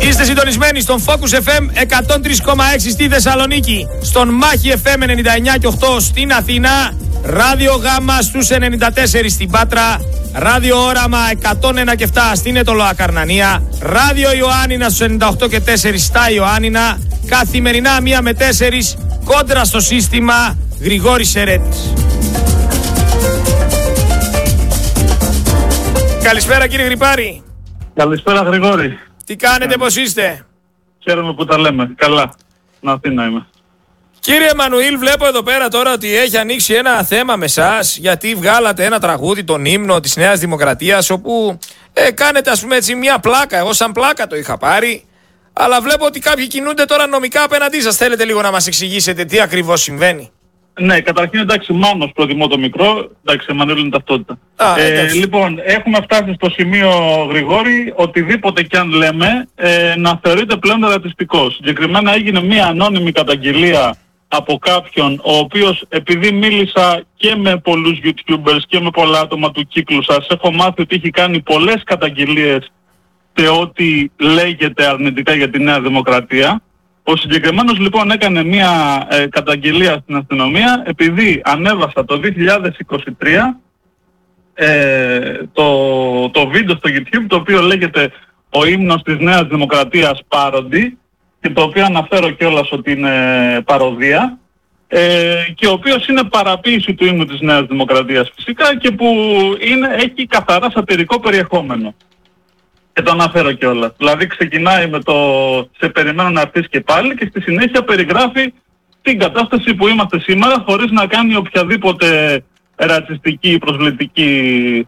Είστε συντονισμένοι στον Focus FM 103,6 στη Θεσσαλονίκη, στον Μάχη FM 99,8 στην Αθήνα, Ράδιο Γάμα στους 94 στην Πάτρα, Ράδιο Όραμα 101,7 στην Αιτωλοακαρνανία, Ράδιο Ιωάννινα στους 98,4 στα Ιωάννινα, καθημερινά 1 με 4 κόντρα στο σύστημα Γρηγόρης Ερέτης. Καλησπέρα κύριε Γρυπάρη. Καλησπέρα Γρηγόρη. Τι κάνετε, πώς είστε? Χαίρομαι που τα λέμε. Καλά. Να Αθήνα είμαι. Κύριε Μανουήλ, βλέπω εδώ πέρα τώρα ότι έχει ανοίξει ένα θέμα με εσάς, γιατί βγάλατε ένα τραγούδι, τον ύμνο της Νέας Δημοκρατίας, όπου κάνετε ας πούμε έτσι μια πλάκα. Εγώ σαν πλάκα το είχα πάρει, αλλά βλέπω ότι κάποιοι κινούνται τώρα νομικά απέναντί σας. Θέλετε λίγο να μας εξηγήσετε τι ακριβώς συμβαίνει? Ναι, καταρχήν εντάξει, Μάνος προτιμώ το μικρό, εντάξει, Μανουήλ είναι ταυτότητα. Λοιπόν, έχουμε φτάσει στο σημείο, Γρηγόρη, οτιδήποτε κι αν λέμε, να θεωρείται πλέον ρατσιστικό. Συγκεκριμένα έγινε μια ανώνυμη καταγγελία από κάποιον, ο οποίος, επειδή μίλησα και με πολλούς YouTubers και με πολλά άτομα του κύκλου σας, έχω μάθει ότι έχει κάνει πολλές καταγγελίες σε ό,τι λέγεται αρνητικά για τη Νέα Δημοκρατία. Ο συγκεκριμένος λοιπόν έκανε μια καταγγελία στην αστυνομία επειδή ανέβασα το 2023 το βίντεο στο YouTube, το οποίο λέγεται «Ο ύμνος της Νέας Δημοκρατίας Πάροντι», και το οποίο αναφέρω κιόλας ότι είναι παροδία, και ο οποίος είναι παραποίηση του ύμνου της Νέας Δημοκρατίας φυσικά, και που έχει καθαρά σατιρικό περιεχόμενο. Και το αναφέρω κιόλας. Δηλαδή ξεκινάει με το «Σε περιμένω να έρθεις και πάλι» και στη συνέχεια περιγράφει την κατάσταση που είμαστε σήμερα, χωρίς να κάνει οποιαδήποτε ρατσιστική ή προσβλητική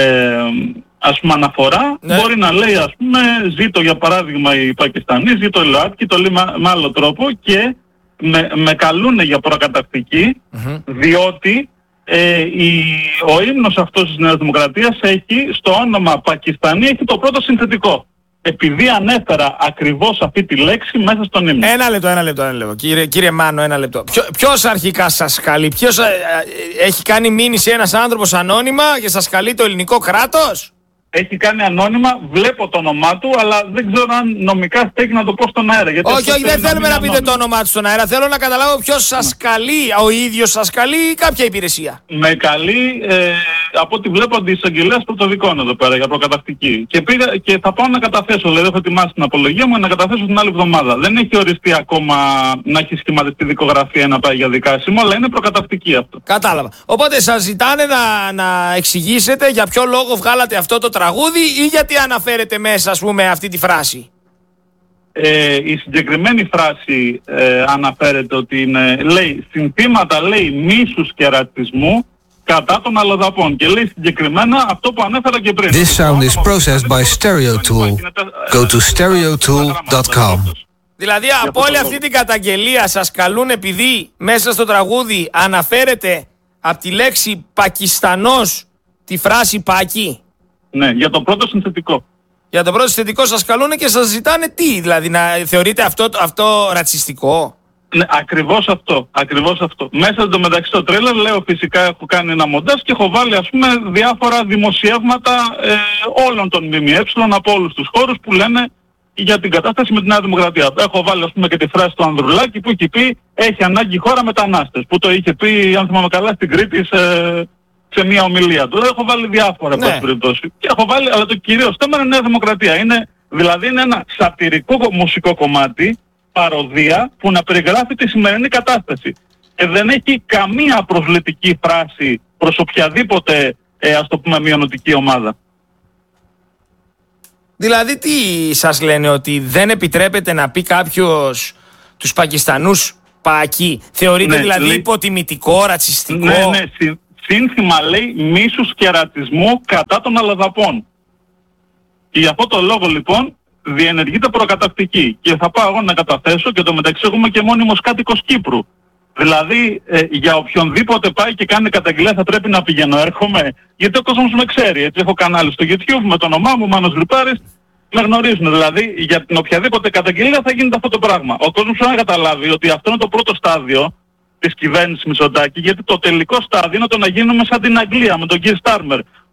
ας πούμε αναφορά. Ναι. Μπορεί να λέει ας πούμε «Ζήτω για παράδειγμα οι Πακιστανοί», «Ζήτω η ΛΟΑΤΚΙ», το λέει με άλλο τρόπο, και με καλούνε για προκαταρκτική, διότι ο ύμνος αυτός της Νέας Δημοκρατίας έχει στο όνομα Πακιστανή, έχει το πρώτο συνθετικό. Επειδή ανέφερα ακριβώς αυτή τη λέξη μέσα στον ύμνο. Ένα λεπτό. Κύριε Μάνο, ένα λεπτό. Ποιος αρχικά σας καλεί? Ποιος έχει κάνει μήνυση ένας άνθρωπος ανώνυμα και σας καλεί το ελληνικό κράτος? Έχει κάνει ανώνυμα, βλέπω το όνομά του, αλλά δεν ξέρω αν νομικά στέκει να το πω στον αέρα. Γιατί όχι, δεν θέλουμε να πείτε το όνομά του στον αέρα. Θέλω να καταλάβω ποιος σας καλεί. Ο ίδιος σας καλεί ή κάποια υπηρεσία? Με καλεί, από ό,τι βλέπω, αντισαγγελέας πρωτοδικών εδώ πέρα για προκαταρκτική. Και θα πάω να καταθέσω, δηλαδή έχω ετοιμάσει την απολογία μου να καταθέσω την άλλη εβδομάδα. Δεν έχει οριστεί ακόμα να έχει σχηματιστεί δικογραφία να πάει για δικάσιμο, αλλά είναι προκαταρκτική αυτό. Κατάλαβα. Οπότε σας ζητάνε να εξηγήσετε για ποιο λόγο βγάλατε αυτό το τραγούδι ή γιατί αναφέρετε μέσα, ας πούμε, αυτή τη φράση? Η συγκεκριμένη φράση αναφέρεται ότι είναι, λέει, συνθήματα, λέει, μίσους και ρατσισμού κατά των αλλοδαπών, και λέει συγκεκριμένα αυτό που ανέφερα και πριν. This sound is processed by StereoTool. Go to stereotool.com. Δηλαδή από όλη αυτή την καταγγελία σας καλούν επειδή μέσα στο τραγούδι αναφέρεται από τη λέξη Πακιστανός τη φράση Πάκη? Ναι, για το πρώτο συνθετικό. Για το πρώτο συνθετικό σας καλούν και σας ζητάνε τι? Δηλαδή να θεωρείτε αυτό ρατσιστικό? Ναι, ακριβώς αυτό. Μέσα εντωμεταξύ στο τρέλερ λέω, φυσικά έχω κάνει ένα μοντάζ και έχω βάλει ας πούμε διάφορα δημοσιεύματα όλων των ΜΜΕ από όλους τους χώρους που λένε για την κατάσταση με τη Νέα Δημοκρατία. Έχω βάλει ας πούμε και τη φράση του Ανδρουλάκη που έχει πει «Έχει ανάγκη η χώρα μετανάστες», που το είχε πει, αν θυμάμαι καλά, στην Κρήτη σε μια ομιλία του. Έχω βάλει διάφορα περιπτώσεις. Και έχω βάλει, αλλά το κυρίως θέμα είναι Νέα Δημοκρατία. Δηλαδή είναι ένα σατιρικό μουσικό κομμάτι, παροδία, που να περιγράφει τη σημερινή κατάσταση. Δεν έχει καμία προσβλητική φράση προς οποιαδήποτε, ας το πούμε, μειονοτική ομάδα. Δηλαδή τι σας λένε, ότι δεν επιτρέπεται να πει κάποιος τους Πακιστανούς Πακί? Θεωρείται δηλαδή υποτιμητικό, ρατσιστικό? Ναι. Σύνθημα λέει μίσους και ρατσισμού κατά των αλλοδαπών. Και για αυτό το λόγο λοιπόν διενεργείται προκαταρκτική. Και θα πάω εγώ να καταθέσω, και το μεταξύ έχουμε και μόνιμος κάτοικος Κύπρου. Δηλαδή για οποιονδήποτε πάει και κάνει καταγγελία θα πρέπει να πηγαίνω, έρχομαι. Γιατί ο κόσμος με ξέρει. Έτσι έχω κανάλι στο YouTube με το όνομά μου, Μάνος Γρυπάρης. Με γνωρίζουν. Δηλαδή για την οποιαδήποτε καταγγελία θα γίνεται αυτό το πράγμα. Ο κόσμος πρέπει να καταλάβει ότι αυτό είναι το πρώτο στάδιο της κυβέρνησης Μητσοτάκη, γιατί το τελικό στάδιο είναι το να γίνουμε σαν την Αγγλία με τον Keir Starmer,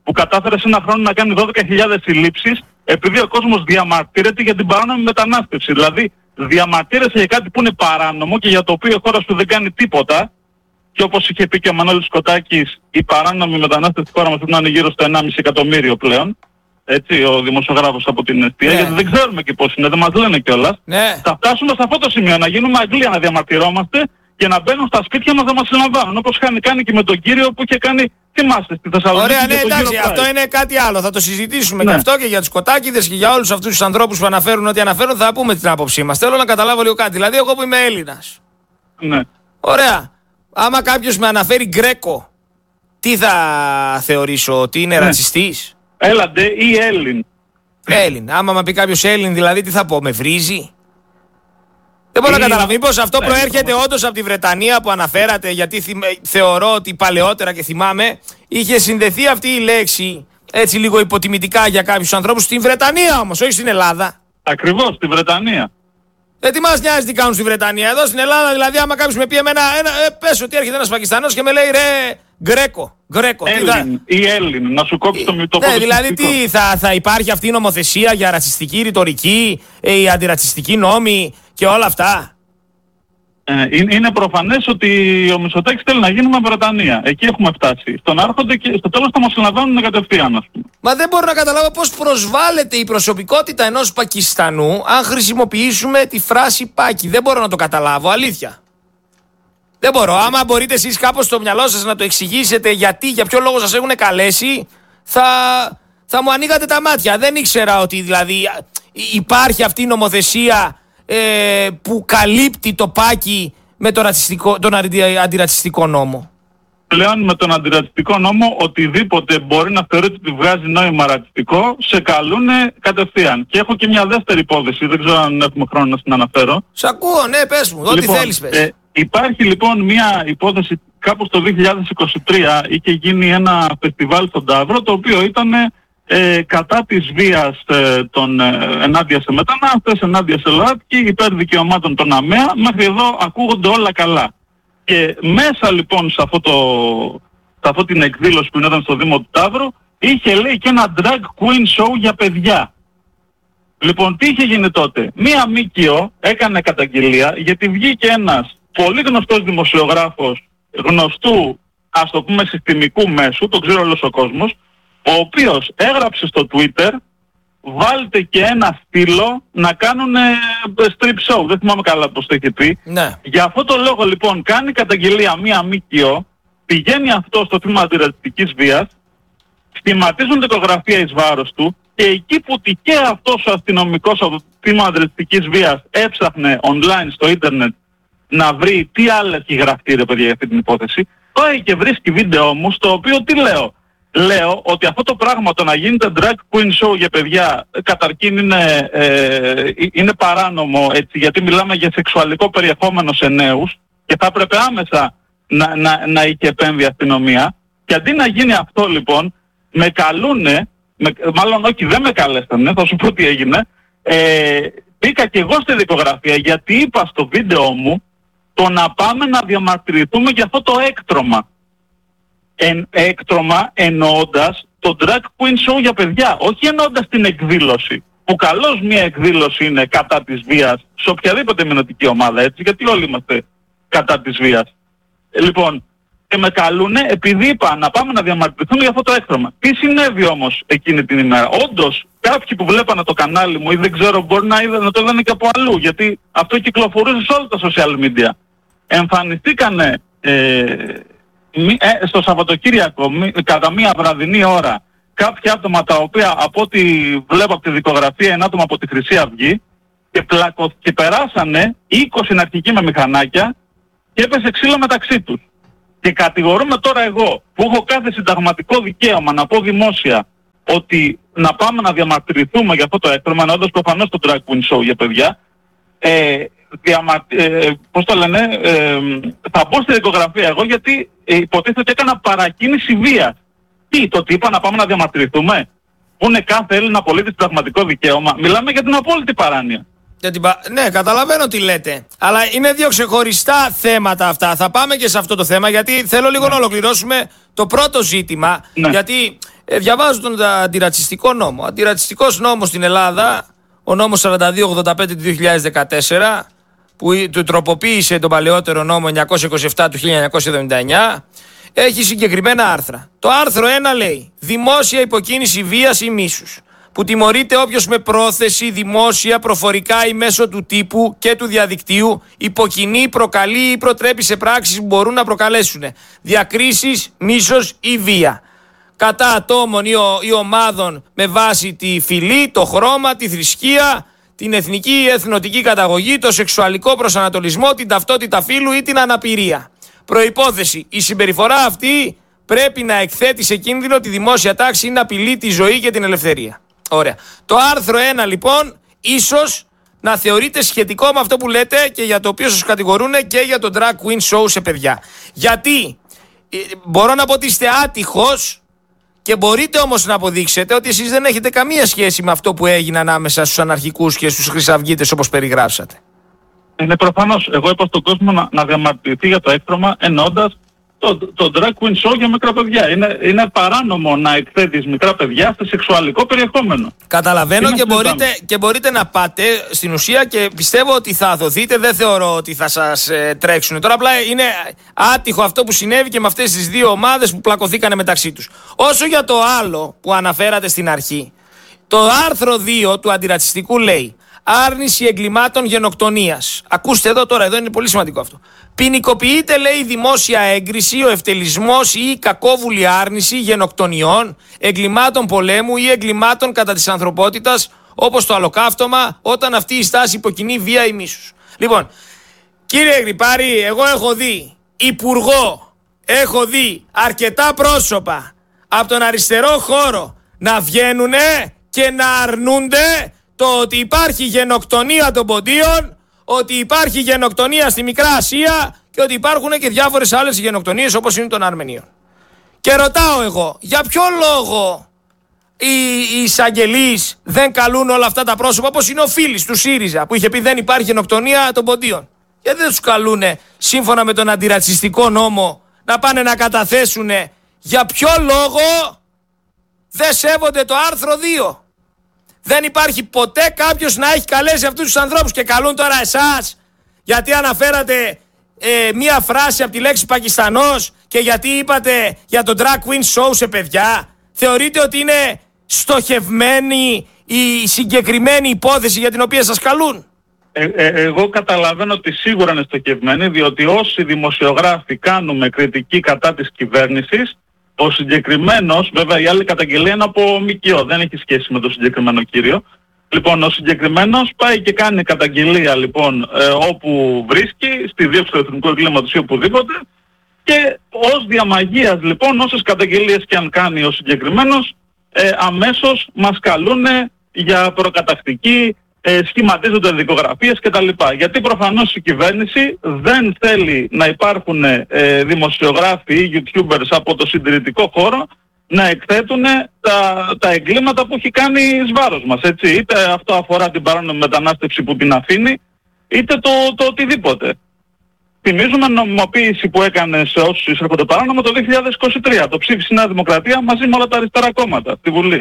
που κατάφερε σε ένα χρόνο να κάνει 12.000 συλλήψεις επειδή ο κόσμος διαμαρτύρεται για την παράνομη μετανάστευση. Δηλαδή διαμαρτύρεσαι για κάτι που είναι παράνομο και για το οποίο η χώρα σου δεν κάνει τίποτα. Και όπως είχε πει και ο Μανώλης Κοτάκης, η παράνομη μετανάστευση στη χώρα μας πρέπει να είναι γύρω στο 1,5 εκατομμύριο πλέον. Έτσι, ο δημοσιογράφος από την ΕΣΤΙΑ, γιατί δεν ξέρουμε και πώς είναι, δεν μας λένε κιόλας. Θα φτάσουμε σε αυτό το σημείο, να γίνουμε Αγγλία, να διαμαρτυρόμαστε και να μπαίνουν στα σπίτια μας να μας συλλαμβάνουν. Όπως είχαν κάνει και με τον κύριο που είχε κάνει, θυμάστε, στη Θεσσαλονίκη. Ωραία, ναι, εντάξει, αυτό είναι κάτι άλλο. Θα το συζητήσουμε και αυτό και για τους κοτάκηδες και για όλους αυτούς τους ανθρώπους που αναφέρουν ό,τι αναφέρουν. Θα πούμε την άποψή μας. Θέλω να καταλάβω λίγο κάτι. Δηλαδή, εγώ που είμαι Έλληνας. Ναι. Ωραία. Άμα κάποιος με αναφέρει Γκρέκο, τι θα θεωρήσω, ότι είναι ρατσιστής? Έλαντε ή Έλλην. Έλλην. Άμα με πει κάποιος Έλλην, δηλαδή τι θα πω, με βρίζει? Δεν μπορώ να καταλάβω. Μήπως αυτό προέρχεται όντως από τη Βρετανία που αναφέρατε, γιατί θεωρώ ότι παλαιότερα και θυμάμαι είχε συνδεθεί αυτή η λέξη έτσι λίγο υποτιμητικά για κάποιους ανθρώπους στην Βρετανία όμως, όχι στην Ελλάδα. Ακριβώς, στη Βρετανία. Τι μας νοιάζει τι κάνουν στη Βρετανία? Εδώ στην Ελλάδα, δηλαδή, άμα κάποιος με πει εμένα, πες ότι έρχεται ένας Πακιστανός και με λέει ρε Γκρέκο. Έλλην ή Έλλην, να σου κόψει το μυτό. Ναι, δηλαδή τι, θα υπάρχει αυτή η νομοθεσία για ρατσιστική ρητορική, οι αντιρατσιστικοί νόμοι και όλα αυτά? Είναι προφανές ότι ο Μητσοτάκης θέλει να γίνουμε Βρετανία. Εκεί έχουμε φτάσει. Στον άρχονται και στο τέλος θα μας συλλαμβάνουν κατευθείαν, ας πούμε. Μα δεν μπορώ να καταλάβω πώς προσβάλλεται η προσωπικότητα ενός Πακιστανού αν χρησιμοποιήσουμε τη φράση Πάκη. Δεν μπορώ να το καταλάβω, αλήθεια. Δεν μπορώ. Άμα μπορείτε εσείς κάπως στο μυαλό σας να το εξηγήσετε γιατί, για ποιο λόγο σας έχουν καλέσει, θα μου ανοίγατε τα μάτια. Δεν ήξερα ότι δηλαδή υπάρχει αυτή η νομοθεσία που καλύπτει το Πάκη με τον αντιρατσιστικό νόμο. Πλέον με τον αντιρατσιστικό νόμο οτιδήποτε μπορεί να θεωρείται ότι βγάζει νόημα ρατσιστικό σε καλούνε κατευθείαν. Και έχω και μια δεύτερη υπόθεση, δεν ξέρω αν έχουμε χρόνο να την αναφέρω. Σ' ακούω, ναι, πες μου, ό,τι θέλεις πες. Υπάρχει λοιπόν μια υπόθεση κάπου το 2023, είχε γίνει ένα φεστιβάλ στον Ταύρο το οποίο ήταν κατά της βίας ενάντια σε μετανάστες, ενάντια σε ΛΟΑΤΚΙ, υπέρ δικαιωμάτων των ΑΜΕΑ. Μέχρι εδώ ακούγονται όλα καλά. Και μέσα λοιπόν σε αυτή την εκδήλωση που ήταν στο Δήμο του Ταύρου είχε λέει και ένα drag queen show για παιδιά. Λοιπόν, τι είχε γίνει τότε? Μία ΜΚΟ έκανε καταγγελία γιατί βγήκε ένας πολύ γνωστός δημοσιογράφος γνωστού, ας το πούμε, συστημικού μέσου, το ξέρει όλος ο κόσμος, ο οποίος έγραψε στο Twitter βάλτε και ένα στήλο να κάνουν strip show. Δεν θυμάμαι καλά πώς το είχε πει. Ναι. Για αυτό το λόγο λοιπόν κάνει καταγγελία μία ΜΚΟ, πηγαίνει αυτό στο θύμα αντιρατσιστικής βίας, στιγματίζουν δικογραφία εις βάρος του και εκεί που τυχαία αυτός ο αστυνομικός από το θύμα αντιρατσιστικής βίας έψαχνε online στο ίντερνετ να βρει τι άλλα έχει γραφτεί ρε παιδιά για αυτή την υπόθεση, πάει και βρίσκει βίντεο μου στο οποίο τι λέω? Λέω ότι αυτό το πράγμα το να γίνεται drag queen show για παιδιά καταρχήν είναι παράνομο, έτσι, γιατί μιλάμε για σεξουαλικό περιεχόμενο σε νέους και θα έπρεπε άμεσα να είχε επέμβει η αστυνομία. Και αντί να γίνει αυτό λοιπόν με καλούνε, μάλλον όχι δεν με καλέσανε, θα σου πω τι έγινε, μπήκα και εγώ στη δικογραφία γιατί είπα στο βίντεο μου το να πάμε να διαμαρτυρηθούμε για αυτό το έκτρωμα. Έκτρωμα εννοώντας το drag queen show για παιδιά, όχι εννοώντας την εκδήλωση. Που καλώς μια εκδήλωση είναι κατά της βίας σε οποιαδήποτε μηνωτική ομάδα, έτσι, γιατί όλοι είμαστε κατά της βίας. Λοιπόν, και με καλούνε επειδή είπα να πάμε να διαμαρτυρηθούμε για αυτό το έκτρωμα. Τι συνέβη όμως εκείνη την ημέρα? Όντως κάποιοι που βλέπανε το κανάλι μου ή δεν ξέρω μπορεί να το είδανε και από αλλού, γιατί αυτό κυκλοφορούσε σε όλα τα social media. Εμφανιστήκανε στο Σαββατοκύριακο κατά μία βραδινή ώρα κάποια άτομα τα οποία από ό,τι βλέπω από τη δικογραφία είναι άτομα από τη Χρυσή Αυγή και περάσανε 20 αρχικοί με μηχανάκια και έπεσε ξύλο μεταξύ τους. Και κατηγορούμε τώρα εγώ που έχω κάθε συνταγματικό δικαίωμα να πω δημόσια ότι να πάμε να διαμαρτυρηθούμε για αυτό το έκτρωμα, εννοώντας προφανώς το drag queen show για παιδιά, πώς το λένε, θα μπω στη δικογραφία εγώ γιατί υποτίθεται ότι έκανα παρακίνηση βίας. Τι, το ότι είπα να πάμε να διαμαρτυρηθούμε, που είναι κάθε Έλληνα πολίτη πραγματικό δικαίωμα? Μιλάμε για την απόλυτη παράνοια. Ναι, καταλαβαίνω τι λέτε. Αλλά είναι δύο ξεχωριστά θέματα αυτά. Θα πάμε και σε αυτό το θέμα γιατί θέλω λίγο να ολοκληρώσουμε το πρώτο ζήτημα. Ναι. Γιατί διαβάζω τον αντιρατσιστικό νόμο. Ο αντιρατσιστικός νόμος στην Ελλάδα, ο νόμος 4285 του 2014, που του τροποποίησε τον παλαιότερο νόμο 927 του 1979, έχει συγκεκριμένα άρθρα. Το άρθρο 1 λέει: δημόσια υποκίνηση βίας ή μίσους, που τιμωρείται όποιος με πρόθεση δημόσια, προφορικά ή μέσω του τύπου και του διαδικτύου υποκινεί, προκαλεί ή προτρέπει σε πράξεις που μπορούν να προκαλέσουν διακρίσεις, μίσος ή βία κατά ατόμων ή ομάδων με βάση τη φυλή, το χρώμα, τη θρησκεία, την εθνική ή εθνοτική καταγωγή, το σεξουαλικό προσανατολισμό, την ταυτότητα φύλου ή την αναπηρία. Προϋπόθεση: η συμπεριφορά αυτή πρέπει να εκθέτει σε κίνδυνο τη δημόσια τάξη ή να απειλεί τη ζωή και την ελευθερία. Ωραία. Το άρθρο 1 λοιπόν ίσως να θεωρείται σχετικό με αυτό που λέτε και για το οποίο σας κατηγορούν και για το drag queen show σε παιδιά. Γιατί μπορώ να πω ότι είστε άτυχος και μπορείτε όμως να αποδείξετε ότι εσείς δεν έχετε καμία σχέση με αυτό που έγινε ανάμεσα στους αναρχικούς και στους χρυσαυγίτες όπως περιγράψατε. Είναι προφανώς. Εγώ είπα στον κόσμο να διαμαρτυρηθεί για το έκτρωμα εννοώντας το drag queen show για μικρά παιδιά. Είναι παράνομο να εκθέτεις μικρά παιδιά σε σεξουαλικό περιεχόμενο. Καταλαβαίνω και μπορείτε να πάτε στην ουσία και πιστεύω ότι θα δοθείτε. Δεν θεωρώ ότι θα σας τρέξουν. Τώρα απλά είναι άτυχο αυτό που συνέβη και με αυτές τις δύο ομάδες που πλακωθήκανε μεταξύ τους. Όσο για το άλλο που αναφέρατε στην αρχή, το άρθρο 2 του αντιρατσιστικού λέει: άρνηση εγκλημάτων γενοκτονίας. Ακούστε εδώ τώρα, εδώ είναι πολύ σημαντικό αυτό. Ποινικοποιείται, λέει, δημόσια έγκριση, ο ευτελισμός ή η κακόβουλη άρνηση γενοκτονιών, εγκλημάτων πολέμου ή εγκλημάτων κατά της ανθρωπότητας, όπως το ολοκαύτωμα, όταν αυτή η στάση υποκινεί βία ή μίσους. Λοιπόν, κύριε Γρυπάρη, εγώ έχω δει υπουργό, έχω δει αρκετά πρόσωπα από τον αριστερό χώρο να βγαίνουνε και να αρνούνται το ότι υπάρχει γενοκτονία των ποντίων, ότι υπάρχει γενοκτονία στη Μικρά Ασία και ότι υπάρχουν και διάφορες άλλες γενοκτονίες όπως είναι των Αρμενίων. Και ρωτάω εγώ, για ποιο λόγο οι εισαγγελείς δεν καλούν όλα αυτά τα πρόσωπα, όπως είναι ο Φίλης του ΣΥΡΙΖΑ που είχε πει δεν υπάρχει γενοκτονία των ποντίων? Γιατί δεν τους καλούν σύμφωνα με τον αντιρατσιστικό νόμο να πάνε να καταθέσουν για ποιο λόγο δεν σέβονται το άρθρο 2? Δεν υπάρχει ποτέ κάποιος να έχει καλέσει αυτούς τους ανθρώπους και καλούν τώρα εσάς γιατί αναφέρατε μία φράση από τη λέξη Πακιστανός και γιατί είπατε για το drag queen show σε παιδιά. Θεωρείτε ότι είναι στοχευμένη η συγκεκριμένη υπόθεση για την οποία σας καλούν? Εγώ καταλαβαίνω ότι σίγουρα είναι στοχευμένη, διότι όσοι δημοσιογράφοι κάνουμε κριτική κατά της κυβέρνησης, ο συγκεκριμένος, βέβαια η άλλη καταγγελία είναι από ΜΚΟ, δεν έχει σχέση με το συγκεκριμένο κύριο. Λοιπόν, ο συγκεκριμένος πάει και κάνει καταγγελία λοιπόν όπου βρίσκει, στη δίωξη του εθνικού εγκλήματος ή οπουδήποτε, και ως διαμαγείας λοιπόν όσες καταγγελίες και αν κάνει ο συγκεκριμένος, αμέσως μας καλούν για προκατακτική, σχηματίζονται δικογραφίες κτλ. Γιατί προφανώς η κυβέρνηση δεν θέλει να υπάρχουν δημοσιογράφοι ή YouTubers από το συντηρητικό χώρο να εκθέτουν τα εγκλήματα που έχει κάνει εις βάρος μας, έτσι. Είτε αυτό αφορά την παράνομη μετανάστευση που την αφήνει, είτε το οτιδήποτε. Θυμίζουμε νομιμοποίηση που έκανε σε όσους εισέρχονται παράνομα το 2023. Το ψήφισε η Νέα Δημοκρατία μαζί με όλα τα αριστερά κόμματα στη Βουλή.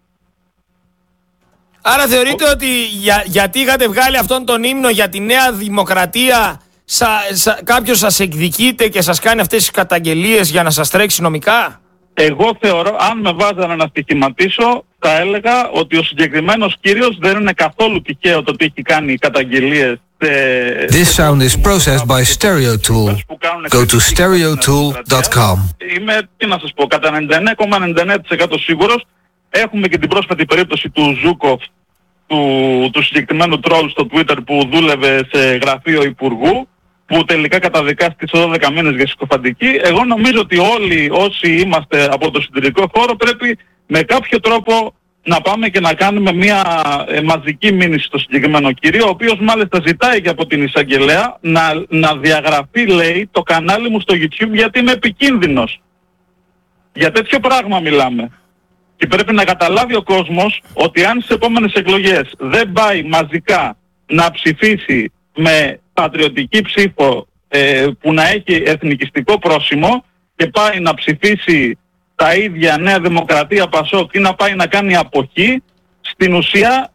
Άρα θεωρείτε ότι γιατί είχατε βγάλει αυτόν τον ύμνο για τη Νέα Δημοκρατία, κάποιος σας εκδικείται και σας κάνει αυτές τις καταγγελίες για να σας τρέξει νομικά? Εγώ θεωρώ, αν με βάζανε να στοιχηματίσω, θα έλεγα ότι ο συγκεκριμένος κύριος δεν είναι καθόλου τυχαίο το ότι έχει κάνει καταγγελίες. This sound is processed by StereoTool. Go to stereotool.com. Είμαι, τι να σας πω, κατά 99,99% σίγουρος. Έχουμε και την πρόσφατη περίπτωση του Ζούκοφ, του συγκεκριμένου τρόλ στο Twitter που δούλευε σε γραφείο υπουργού, που τελικά καταδικάστηκε σε 12 μήνες για συκοφαντική. Εγώ νομίζω ότι όλοι όσοι είμαστε από το συντηρητικό χώρο πρέπει με κάποιο τρόπο να πάμε και να κάνουμε μια μαζική μήνυση στο συγκεκριμένο κύριο, ο οποίος μάλιστα ζητάει και από την εισαγγελέα να διαγραφεί, λέει, το κανάλι μου στο YouTube γιατί είμαι επικίνδυνος. Για τέτοιο πράγμα μιλάμε. Και πρέπει να καταλάβει ο κόσμος ότι αν στις επόμενες εκλογές δεν πάει μαζικά να ψηφίσει με πατριωτική ψήφο που να έχει εθνικιστικό πρόσημο και πάει να ψηφίσει τα ίδια Νέα Δημοκρατία, Πασόκ ή να πάει να κάνει αποχή, στην ουσία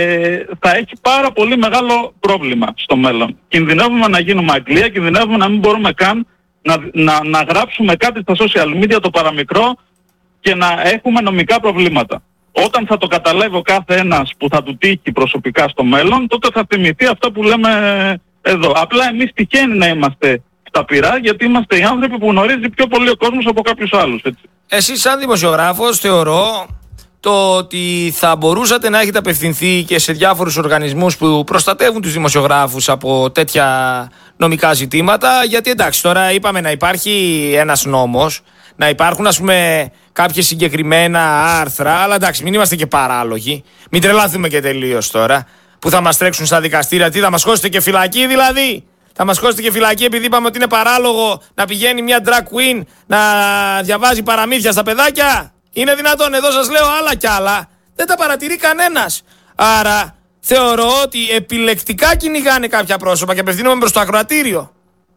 θα έχει πάρα πολύ μεγάλο πρόβλημα στο μέλλον. Κινδυνεύουμε να γίνουμε Αγγλία, κινδυνεύουμε να μην μπορούμε καν να γράψουμε κάτι στα social media το παραμικρό και να έχουμε νομικά προβλήματα. Όταν θα το καταλάβει ο κάθε ένας που θα του τύχει προσωπικά στο μέλλον, τότε θα θυμηθεί αυτό που λέμε εδώ. Απλά εμείς τυχαίνει να είμαστε στα πυρά, γιατί είμαστε οι άνθρωποι που γνωρίζει πιο πολύ ο κόσμος από κάποιους άλλους. Έτσι. Εσείς σαν δημοσιογράφος θεωρώ το ότι θα μπορούσατε να έχετε απευθυνθεί και σε διάφορους οργανισμούς που προστατεύουν τους δημοσιογράφους από τέτοια νομικά ζητήματα, γιατί εντάξει, τώρα είπαμε να υπάρχει ένας νόμος, να υπάρχουν ας πούμε κάποιες συγκεκριμένα άρθρα, αλλά εντάξει, μην είμαστε και παράλογοι, μην τρελαθούμε και τελείως τώρα, που θα μας τρέξουν στα δικαστήρια. Τι, θα μας χώσετε και φυλακή δηλαδή? Θα μας χώσετε και φυλακή επειδή είπαμε ότι είναι παράλογο να πηγαίνει μια drag queen να διαβάζει παραμύθια στα παιδάκια? Είναι δυνατόν? Εδώ σας λέω άλλα κι άλλα. Δεν τα παρατηρεί κανένας. Άρα θεωρώ ότι επιλεκτικά κυνηγάνε κάποια πρόσωπα και απευθύνομαι προς το ακροατήριο.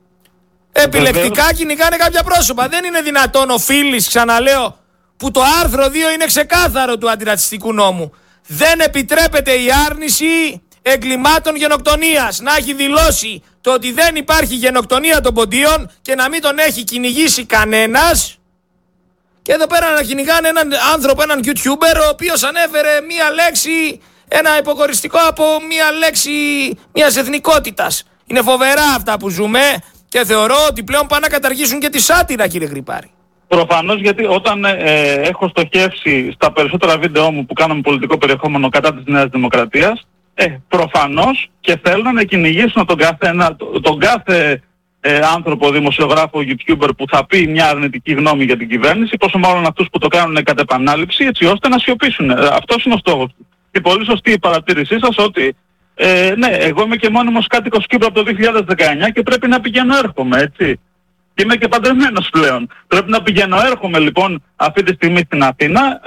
Επιλεκτικά κυνηγάνε κάποια πρόσωπα. Δεν είναι δυνατόν ο Φίλης, ξαναλέω, που το άρθρο 2 είναι ξεκάθαρο του αντιρατσιστικού νόμου. Δεν επιτρέπεται η άρνηση εγκλημάτων γενοκτονίας. Να έχει δηλώσει το ότι δεν υπάρχει γενοκτονία των ποντίων και να μην τον έχει κυνηγήσει κανένας. Και εδώ πέρα να κυνηγάνε έναν άνθρωπο, έναν YouTuber, ο οποίος ανέφερε μία λέξη, ένα υποκοριστικό από μία λέξη μιας εθνικότητας. Είναι φοβερά αυτά που ζούμε και θεωρώ ότι πλέον πάνε να καταργήσουν και τη σάτυρα, κύριε Γρυπάρη. Προφανώς, γιατί όταν έχω στοχεύσει στα περισσότερα βίντεό μου που κάναμε πολιτικό περιεχόμενο κατά της Νέας Δημοκρατίας, προφανώς και θέλουν να κυνηγήσουν τον κάθε άνθρωπο, δημοσιογράφο, YouTuber που θα πει μια αρνητική γνώμη για την κυβέρνηση, πόσο μάλλον αυτούς που το κάνουν κατ' επανάληψη, έτσι ώστε να σιωπήσουν. Αυτός είναι ο στόχος του. Και πολύ σωστή η παρατήρησή σας ότι ναι, εγώ είμαι και μόνιμος κάτοικος Κύπρου από το 2019 και πρέπει να πηγαίνω έρχομαι, έτσι. Και είμαι και παντρεμένος πλέον. Πρέπει να πηγαίνω έρχομαι λοιπόν αυτή τη στιγμή στην Αθήνα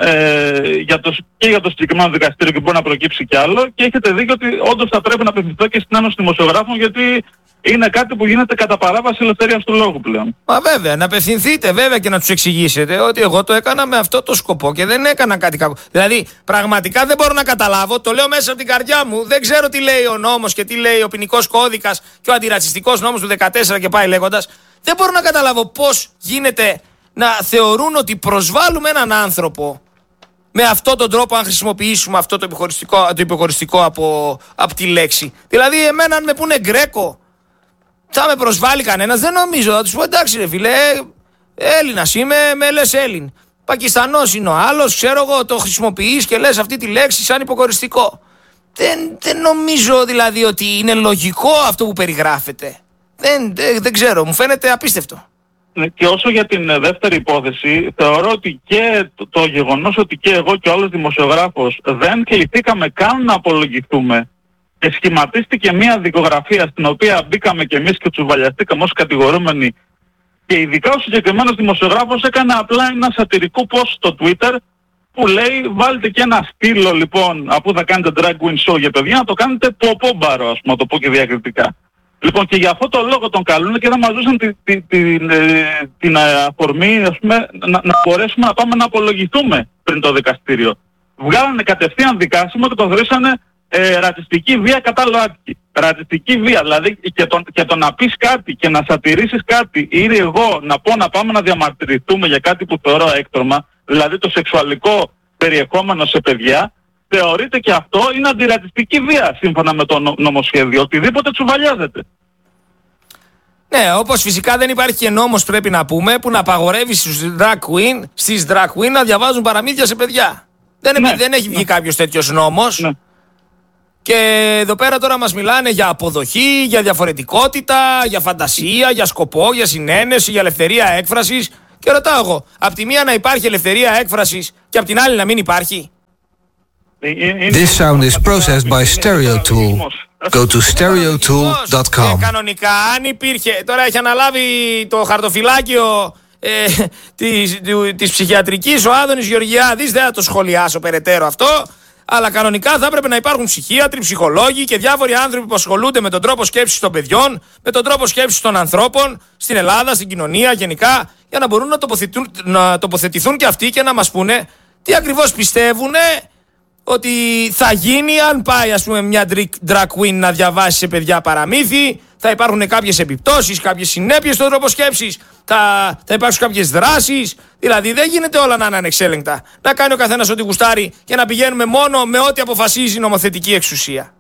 και για το συγκεκριμένο δικαστήριο και μπορεί να προκύψει κι άλλο, και έχετε δίκιο ότι όντως θα πρέπει να απευθυνθώ και στην Ένωση Δημοσιογράφων, γιατί είναι κάτι που γίνεται κατά παράβαση ελευθερίας του λόγου πλέον. Μα βέβαια, να απευθυνθείτε βέβαια και να τους εξηγήσετε ότι εγώ το έκανα με αυτό το σκοπό και δεν έκανα κάτι κακό. Δηλαδή, πραγματικά δεν μπορώ να καταλάβω, το λέω μέσα από την καρδιά μου, δεν ξέρω τι λέει ο νόμος και τι λέει ο ποινικός κώδικας και ο αντιρατσιστικός νόμος του 14 και πάει λέγοντας. Δεν μπορώ να καταλάβω πώς γίνεται να θεωρούν ότι προσβάλλουμε έναν άνθρωπο με αυτόν τον τρόπο, αν χρησιμοποιήσουμε αυτό το υποχωριστικό από τη λέξη. Δηλαδή, εμένα αν με πούνε Γκρέκο, θα με προσβάλλει κανένας? Δεν νομίζω. Θα τους πω εντάξει ρε φίλε, Έλληνας είμαι, με λες Έλλην. Πακιστανός είναι ο άλλος, ξέρω εγώ, το χρησιμοποιείς και λες αυτή τη λέξη σαν υποκοριστικό. Δεν νομίζω δηλαδή ότι είναι λογικό αυτό που περιγράφεται. Δεν ξέρω, μου φαίνεται απίστευτο. Και όσο για την δεύτερη υπόθεση, θεωρώ ότι και το γεγονός ότι και εγώ και όλος δημοσιογράφος δεν κληθήκαμε καν να απολογηθούμε και σχηματίστηκε μια δικογραφία στην οποία μπήκαμε κι εμείς και τσουβαλιαστήκαμε ως κατηγορούμενοι, και ειδικά ο συγκεκριμένος δημοσιογράφος έκανε απλά ένα σατυρικό post στο Twitter που λέει βάλτε και ένα στήλο λοιπόν, αφού θα κάνετε drag queen show για παιδιά, να το κάνετε ποπόμπαρο, ας πούμε, να το πω και διακριτικά. Λοιπόν, και για αυτό το λόγο τον καλούν και θα μας δώσουν την αφορμή, ας πούμε, να μπορέσουμε να πάμε να απολογηθούμε πριν το δικαστήριο. Βγάλανε κατευθείαν δικάσιμο και το θεωρήσανε ρατσιστική βία κατά ΛΟΑΤΚΙ. Ρατσιστική βία, δηλαδή και το να πεις κάτι και να σατυρίσεις κάτι, ή εγώ να πω να πάμε να διαμαρτυρηθούμε για κάτι που θεωρώ έκτρωμα, δηλαδή το σεξουαλικό περιεχόμενο σε παιδιά, θεωρείται και αυτό είναι αντιρατσιστική βία σύμφωνα με το νομοσχέδιο. Οτιδήποτε τσουβαλιάζεται. Ναι, όπως φυσικά δεν υπάρχει και νόμος, πρέπει να πούμε, που να απαγορεύει στις drag queen να διαβάζουν παραμύθια σε παιδιά. Δεν έχει βγει κάποιος τέτοιος νόμος. Ναι. Και εδώ πέρα τώρα μας μιλάνε για αποδοχή, για διαφορετικότητα, για φαντασία, για σκοπό, για συνένεση, για ελευθερία έκφρασης. Και ρωτάω εγώ, απ' τη μία να υπάρχει ελευθερία έκφρασης και απ' την άλλη να μην υπάρχει? This sound is processed by StereoTool. Go to stereotool.com. Κανονικά, αν υπήρχε, τώρα έχει αναλάβει το χαρτοφυλάκιο της ψυχιατρικής ο Άδωνης Γεωργιάδης, δεν θα το σχολιάσω περαιτέρω αυτό, αλλά κανονικά θα έπρεπε να υπάρχουν ψυχίατροι, ψυχολόγοι και διάφοροι άνθρωποι που ασχολούνται με τον τρόπο σκέψης των παιδιών, με τον τρόπο σκέψης των ανθρώπων στην Ελλάδα, στην κοινωνία γενικά, για να μπορούν να τοποθετηθούν και αυτοί και να μας πούνε τι ακριβώς πιστεύουν ότι θα γίνει αν πάει, ας πούμε, μια drag queen να διαβάσει σε παιδιά παραμύθι. Θα υπάρχουν κάποιες επιπτώσεις, κάποιες συνέπειες στον τρόπο σκέψης, θα υπάρξουν κάποιες δράσεις. Δηλαδή δεν γίνεται όλα να είναι ανεξέλεγκτα. Να κάνει ο καθένας ό,τι γουστάρει και να πηγαίνουμε μόνο με ό,τι αποφασίζει η νομοθετική εξουσία.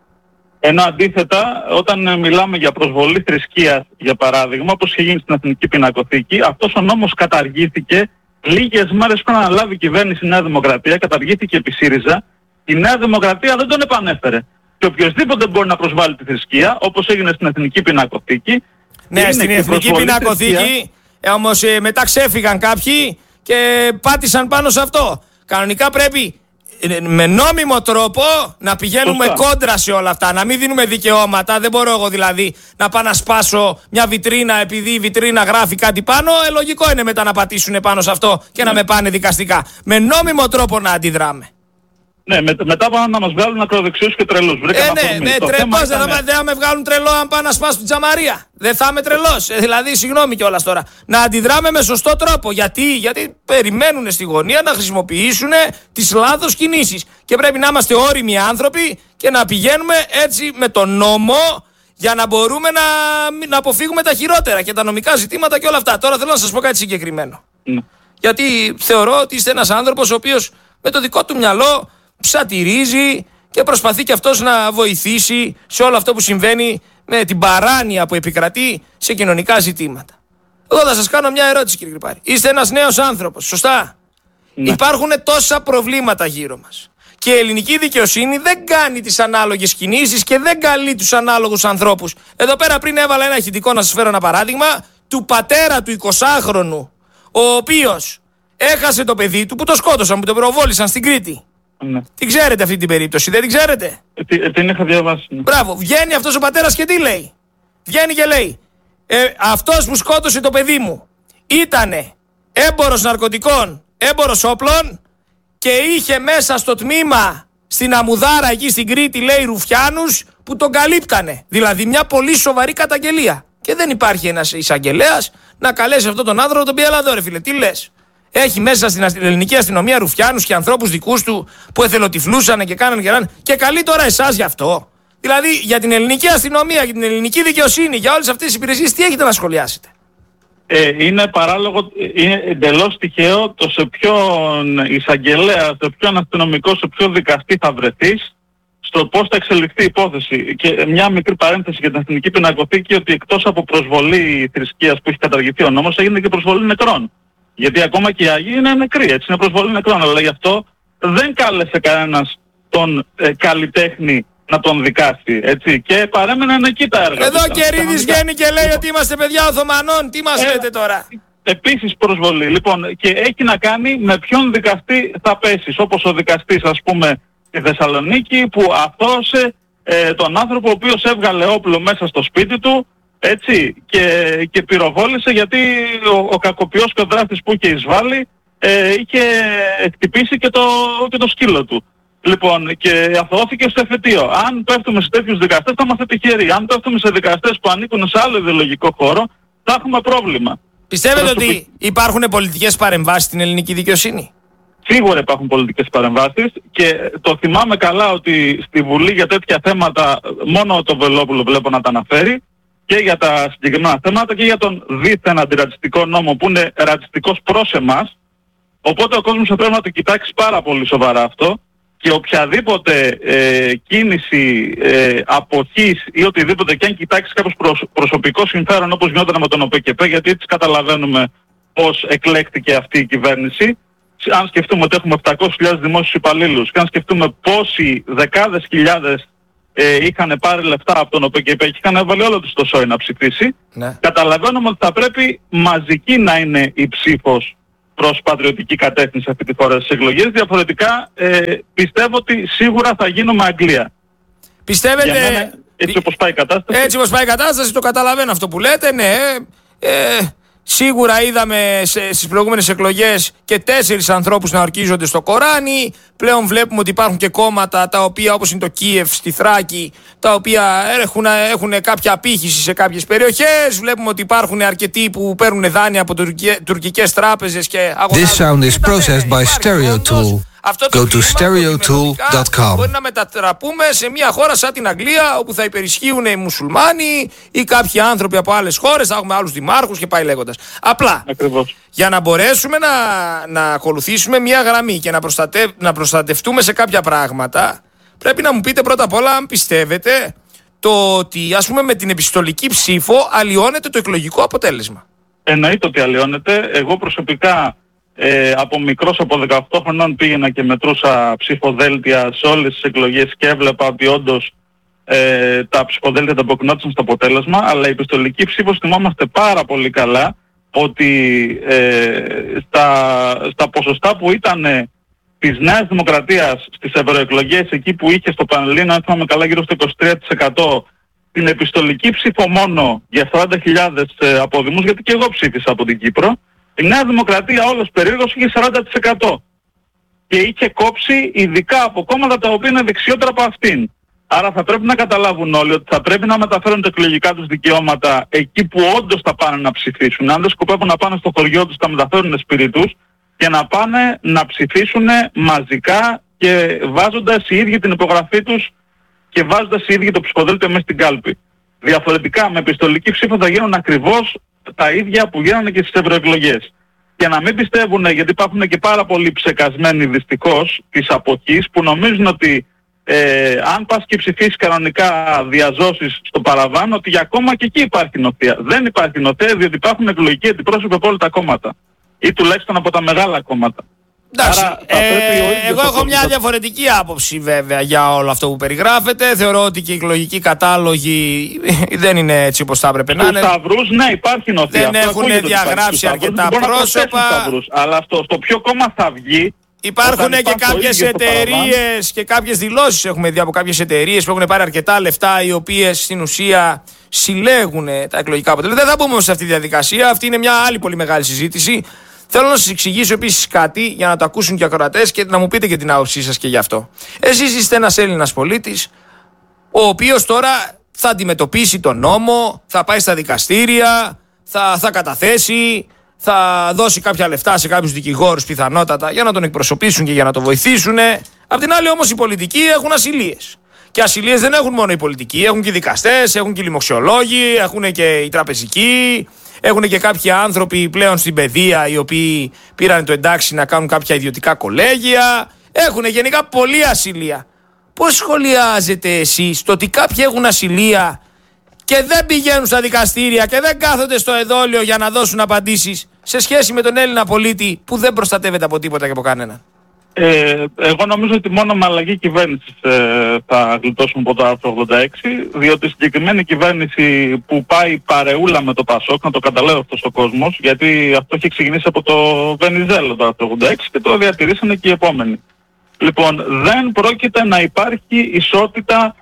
Ενώ αντίθετα, όταν μιλάμε για προσβολή θρησκείας, για παράδειγμα, όπως είχε γίνει στην Εθνική Πινακοθήκη, αυτός ο νόμος καταργήθηκε λίγες μέρες πριν αναλάβει η κυβέρνηση η Νέα Δημοκρατία, καταργήθηκε επί ΣΥΡΙΖΑ. Η Νέα Δημοκρατία δεν τον επανέφερε. Και οποιοσδήποτε μπορεί να προσβάλλει τη θρησκεία, όπως έγινε στην Εθνική Πινακοθήκη. Ναι, στην Εθνική Πινακοθήκη, όμως μετά ξέφυγαν κάποιοι και πάτησαν πάνω σε αυτό. Κανονικά πρέπει με νόμιμο τρόπο να πηγαίνουμε κόντρα σε όλα αυτά, να μην δίνουμε δικαιώματα. Δεν μπορώ εγώ δηλαδή να πάω να σπάσω μια βιτρίνα επειδή η βιτρίνα γράφει κάτι πάνω. Λογικό είναι μετά να πατήσουν πάνω σε αυτό και να με πάνε δικαστικά. Με νόμιμο τρόπο να αντιδράμε. Ναι, μετά πάνε να μας βγάλουν ακροδεξιούς και τρελούς. Ναι, τρελός, δεν θα με βγάλουν τρελό αν πάνε να σπάσουν την τζαμαρία. Δεν θα είμαι τρελός. Δηλαδή, συγγνώμη κιόλας τώρα. Να αντιδράμε με σωστό τρόπο. Γιατί περιμένουν στη γωνία να χρησιμοποιήσουν τις λάθος κινήσεις. Και πρέπει να είμαστε όριμοι άνθρωποι και να πηγαίνουμε έτσι με τον νόμο για να μπορούμε να αποφύγουμε τα χειρότερα και τα νομικά ζητήματα και όλα αυτά. Τώρα θέλω να σας πω κάτι συγκεκριμένο. Γιατί θεωρώ ότι είστε ένας άνθρωπος ο οποίος με το δικό του μυαλό ψατηρίζει και προσπαθεί και αυτός να βοηθήσει σε όλο αυτό που συμβαίνει με την παράνοια που επικρατεί σε κοινωνικά ζητήματα. Εγώ θα σας κάνω μια ερώτηση, κύριε Κρυπάρη. Είστε ένας νέος άνθρωπος, σωστά? Ναι. Υπάρχουν τόσα προβλήματα γύρω μας. Και η ελληνική δικαιοσύνη δεν κάνει τις ανάλογες κινήσεις και δεν καλεί τους ανάλογους ανθρώπους. Εδώ πέρα πριν έβαλα ένα ηχητικό να σας φέρω ένα παράδειγμα του πατέρα του 20χρονου, ο οποίος έχασε το παιδί του που το σκότωσαν, που το πυροβόλησαν στην Κρήτη. Ναι. Την ξέρετε αυτή την περίπτωση, δεν την ξέρετε? Την είχα διαβάσει. Ναι. Μπράβο, βγαίνει αυτός ο πατέρας και τι λέει? Βγαίνει και λέει αυτός που σκότωσε το παιδί μου ήτανε έμπορος ναρκωτικών, έμπορος όπλων και είχε μέσα στο τμήμα στην Αμουδάρα εκεί στην Κρήτη, λέει, ρουφιάνους που τον καλύπτανε. Δηλαδή μια πολύ σοβαρή καταγγελία. Και δεν υπάρχει ένας εισαγγελέας να καλέσει αυτόν τον άνθρωπο, τον πει έλα εδώ ρε φίλε, τι λες? Έχει μέσα στην ελληνική αστυνομία ρουφιάνους και ανθρώπους δικούς του που εθελοτυφλούσανε και κάνανε και καλεί τώρα εσάς γι' αυτό. Δηλαδή για την ελληνική αστυνομία, για την ελληνική δικαιοσύνη, για όλες αυτές τις υπηρεσίες, τι έχετε να σχολιάσετε? Είναι παράλογο, είναι εντελώς τυχαίο το σε ποιον εισαγγελέα, σε ποιον αστυνομικό, σε ποιον δικαστή θα βρεθείς, στο πώς θα εξελιχθεί η υπόθεση. Και μια μικρή παρένθεση για την Εθνική Πινακοθήκη, ότι εκτός από προσβολή θρησκείας που έχει καταργηθεί ο νόμος, έγινε και προσβολή νεκρών. Γιατί ακόμα και οι Άγιοι είναι νεκροί, έτσι, είναι προσβολή νεκρών. Αλλά γι' αυτό δεν κάλεσε κανένας τον καλλιτέχνη να τον δικάσει, έτσι. Και παρέμεναν εκεί τα έργα. Εδώ και Ρίδης βγαίνει και λέει ότι είμαστε παιδιά Οθωμανών. Τι μας λέτε τώρα? Επίσης προσβολή. Λοιπόν, και έχει να κάνει με ποιον δικαστή θα πέσεις. Όπως ο δικαστής, ας πούμε, στη Θεσσαλονίκη που αθώωσε τον άνθρωπο ο οποίος έβγαλε όπλο μέσα στο σπίτι του, έτσι, και πυροβόλησε γιατί ο κακοποιός και ο δράστης που είχε εισβάλει είχε χτυπήσει και το σκύλο του. Λοιπόν, και αθωώθηκε στο εφετείο. Αν πέφτουμε σε τέτοιους δικαστές θα είμαστε τυχεροί. Αν πέφτουμε σε δικαστές που ανήκουν σε άλλο ιδεολογικό χώρο, θα έχουμε πρόβλημα. Πιστεύετε ότι υπάρχουν πολιτικές παρεμβάσεις στην ελληνική δικαιοσύνη? Σίγουρα υπάρχουν πολιτικές παρεμβάσεις και το θυμάμαι καλά ότι στη Βουλή για τέτοια θέματα μόνο το Βελόπουλο βλέπω να τα αναφέρει, και για τα συγκεκριμένα θέματα και για τον δίθεν αντιρατσιστικό νόμο που είναι ρατσιστικός προς εμάς. Οπότε ο κόσμος θα πρέπει να το κοιτάξει πάρα πολύ σοβαρά αυτό και οποιαδήποτε κίνηση αποχής ή οτιδήποτε, και αν κοιτάξει κάποιος προσωπικό συμφέρον όπως γινόταν με τον ΟΠΕΚΕΠΕ, γιατί έτσι καταλαβαίνουμε πώς εκλέχτηκε αυτή η κυβέρνηση. Αν σκεφτούμε ότι έχουμε 700.000 δημόσιους υπαλλήλους και αν σκεφτούμε πόσοι δεκάδες χιλιάδες είχαν πάρει λεφτά από τον ΟΠΕΚΕΠΕ και είχαν έβαλει όλο τους το σόι να ψηφίσει, ναι, καταλαβαίνουμε ότι θα πρέπει μαζική να είναι η ψήφος προς πατριωτική κατεύθυνση αυτή τη φορά στις εκλογές. Διαφορετικά πιστεύω ότι σίγουρα θα γίνουμε Αγγλία. Πιστεύετε... Για μένα, έτσι όπως πάει η κατάσταση. Έτσι όπως πάει η κατάσταση, το καταλαβαίνω αυτό που λέτε, ναι. Σίγουρα είδαμε στις προηγούμενες εκλογές και 4 ανθρώπους να ορκίζονται στο Κοράνι. Πλέον βλέπουμε ότι υπάρχουν και κόμματα τα οποία, όπως είναι το Κίεφ στη Θράκη, τα οποία έχουν κάποια απήχηση σε κάποιες περιοχές. Βλέπουμε ότι υπάρχουν αρκετοί που παίρνουν δάνεια από τουρκικές τράπεζες και αγοράζουν. This sound is processed by StereoTool. Go to stereotool.com. Μπορεί να μετατραπούμε σε μια χώρα σαν την Αγγλία, όπου θα υπερισχύουν οι μουσουλμάνοι ή κάποιοι άνθρωποι από άλλες χώρες, θα έχουμε άλλους δημάρχους και πάει λέγοντας. Απλά, για να μπορέσουμε να ακολουθήσουμε μια γραμμή και να προστατευτούμε σε κάποια πράγματα, πρέπει να μου πείτε πρώτα απ' όλα αν πιστεύετε το ότι, ας πούμε, με την επιστολική ψήφο αλλοιώνεται το εκλογικό αποτέλεσμα. Εννοείται ότι αλλοιώνεται. Εγώ προσωπικά από μικρός, από 18 χρονών, πήγαινα και μετρούσα ψηφοδέλτια σε όλες τις εκλογές και έβλεπα ότι όντως τα ψηφοδέλτια ανταποκρινόντουσαν στο αποτέλεσμα, αλλά η επιστολική ψήφος θυμόμαστε πάρα πολύ καλά ότι στα ποσοστά που ήταν της Νέας Δημοκρατίας στις ευρωεκλογές, εκεί που είχε στο Πανελλήνιο, αν θυμάμαι καλά, γύρω στο 23%, την επιστολική ψήφο μόνο για 40.000 αποδημούς, γιατί και εγώ ψήφισα από την Κύπρο, η Νέα Δημοκρατία όλος περίεργος είχε 40% και είχε κόψει ειδικά από κόμματα τα οποία είναι δεξιότερα από αυτήν. Άρα θα πρέπει να καταλάβουν όλοι ότι θα πρέπει να μεταφέρουν τα εκλογικά τους δικαιώματα εκεί που όντως θα πάνε να ψηφίσουν. Αν δεν σκοπεύουν να πάνε στο χωριό τους, θα μεταφέρουν σπίτι τους και να πάνε να ψηφίσουν μαζικά και βάζοντας οι ίδιοι την υπογραφή τους και βάζοντας οι ίδιοι το ψηφοδέλτιο μέσα στην κάλπη. Διαφορετικά με επιστολική ψήφο θα γίνουν ακριβώς τα ίδια που γίνανε και στις ευρωεκλογές. Και να μην πιστεύουν, γιατί υπάρχουν και πάρα πολλοί ψεκασμένοι δυστυχώς της αποχής που νομίζουν ότι αν πας και ψηφίσεις κανονικά διαζώσεις στο παραβάν, ότι για ακόμα και εκεί υπάρχει νοθεία. Δεν υπάρχει νοθεία, διότι υπάρχουν εκλογικοί αντιπρόσωποι από όλα τα κόμματα ή τουλάχιστον από τα μεγάλα κόμματα. Εντάξει, εγώ έχω μια διαφορετική άποψη βέβαια για όλο αυτό που περιγράφεται. Θεωρώ ότι και οι εκλογικοί κατάλογοι δεν είναι έτσι όπως θα έπρεπε να είναι. Στους σταυρούς, ναι, υπάρχει νοθεία. Δεν έχουν διαγράψει αρκετά πρόσωπα. Αλλά στο ποιο κόμμα θα βγει. Υπάρχουν και κάποιες εταιρείες και κάποιες δηλώσεις έχουμε δει από κάποιες εταιρείες που έχουν πάρει αρκετά λεφτά, οι οποίες στην ουσία συλλέγουν τα εκλογικά αποτελέσματα. Δεν θα μπούμε σε αυτή τη διαδικασία. Αυτή είναι μια άλλη πολύ μεγάλη συζήτηση. Θέλω να σας εξηγήσω επίσης κάτι για να το ακούσουν και οι ακροατές και να μου πείτε και την άποψή σας και γι' αυτό. Εσείς είστε ένας Έλληνας πολίτης, ο οποίος τώρα θα αντιμετωπίσει τον νόμο, θα πάει στα δικαστήρια, θα καταθέσει, θα δώσει κάποια λεφτά σε κάποιους δικηγόρους πιθανότατα για να τον εκπροσωπήσουν και για να τον βοηθήσουν. Απ' την άλλη όμως οι πολιτικοί έχουν ασυλίες. Και ασυλίες δεν έχουν μόνο οι πολιτικοί, έχουν και οι δικαστές, έχουν και οι λοιμοξιολόγοι, έχουν και οι τραπεζικοί. Έχουν και κάποιοι άνθρωποι πλέον στην παιδεία οι οποίοι πήραν το εντάξει να κάνουν κάποια ιδιωτικά κολέγια. Έχουν γενικά πολλή ασυλία. Πώς σχολιάζετε εσείς το ότι κάποιοι έχουν ασυλία και δεν πηγαίνουν στα δικαστήρια και δεν κάθονται στο εδόλιο για να δώσουν απαντήσεις σε σχέση με τον Έλληνα πολίτη που δεν προστατεύεται από τίποτα και από κανέναν? Εγώ νομίζω ότι μόνο με αλλαγή κυβέρνησης θα γλιτώσουμε από το άρθρο 86, διότι η συγκεκριμένη κυβέρνηση που πάει παρεούλα με το ΠΑΣΟΚ, να το καταλάβει αυτός ο κόσμος, γιατί αυτό έχει ξεκινήσει από το Βενιζέλο το άρθρο 86 και το διατηρήσανε και οι επόμενοι. Λοιπόν, δεν πρόκειται να υπάρχει ισότητα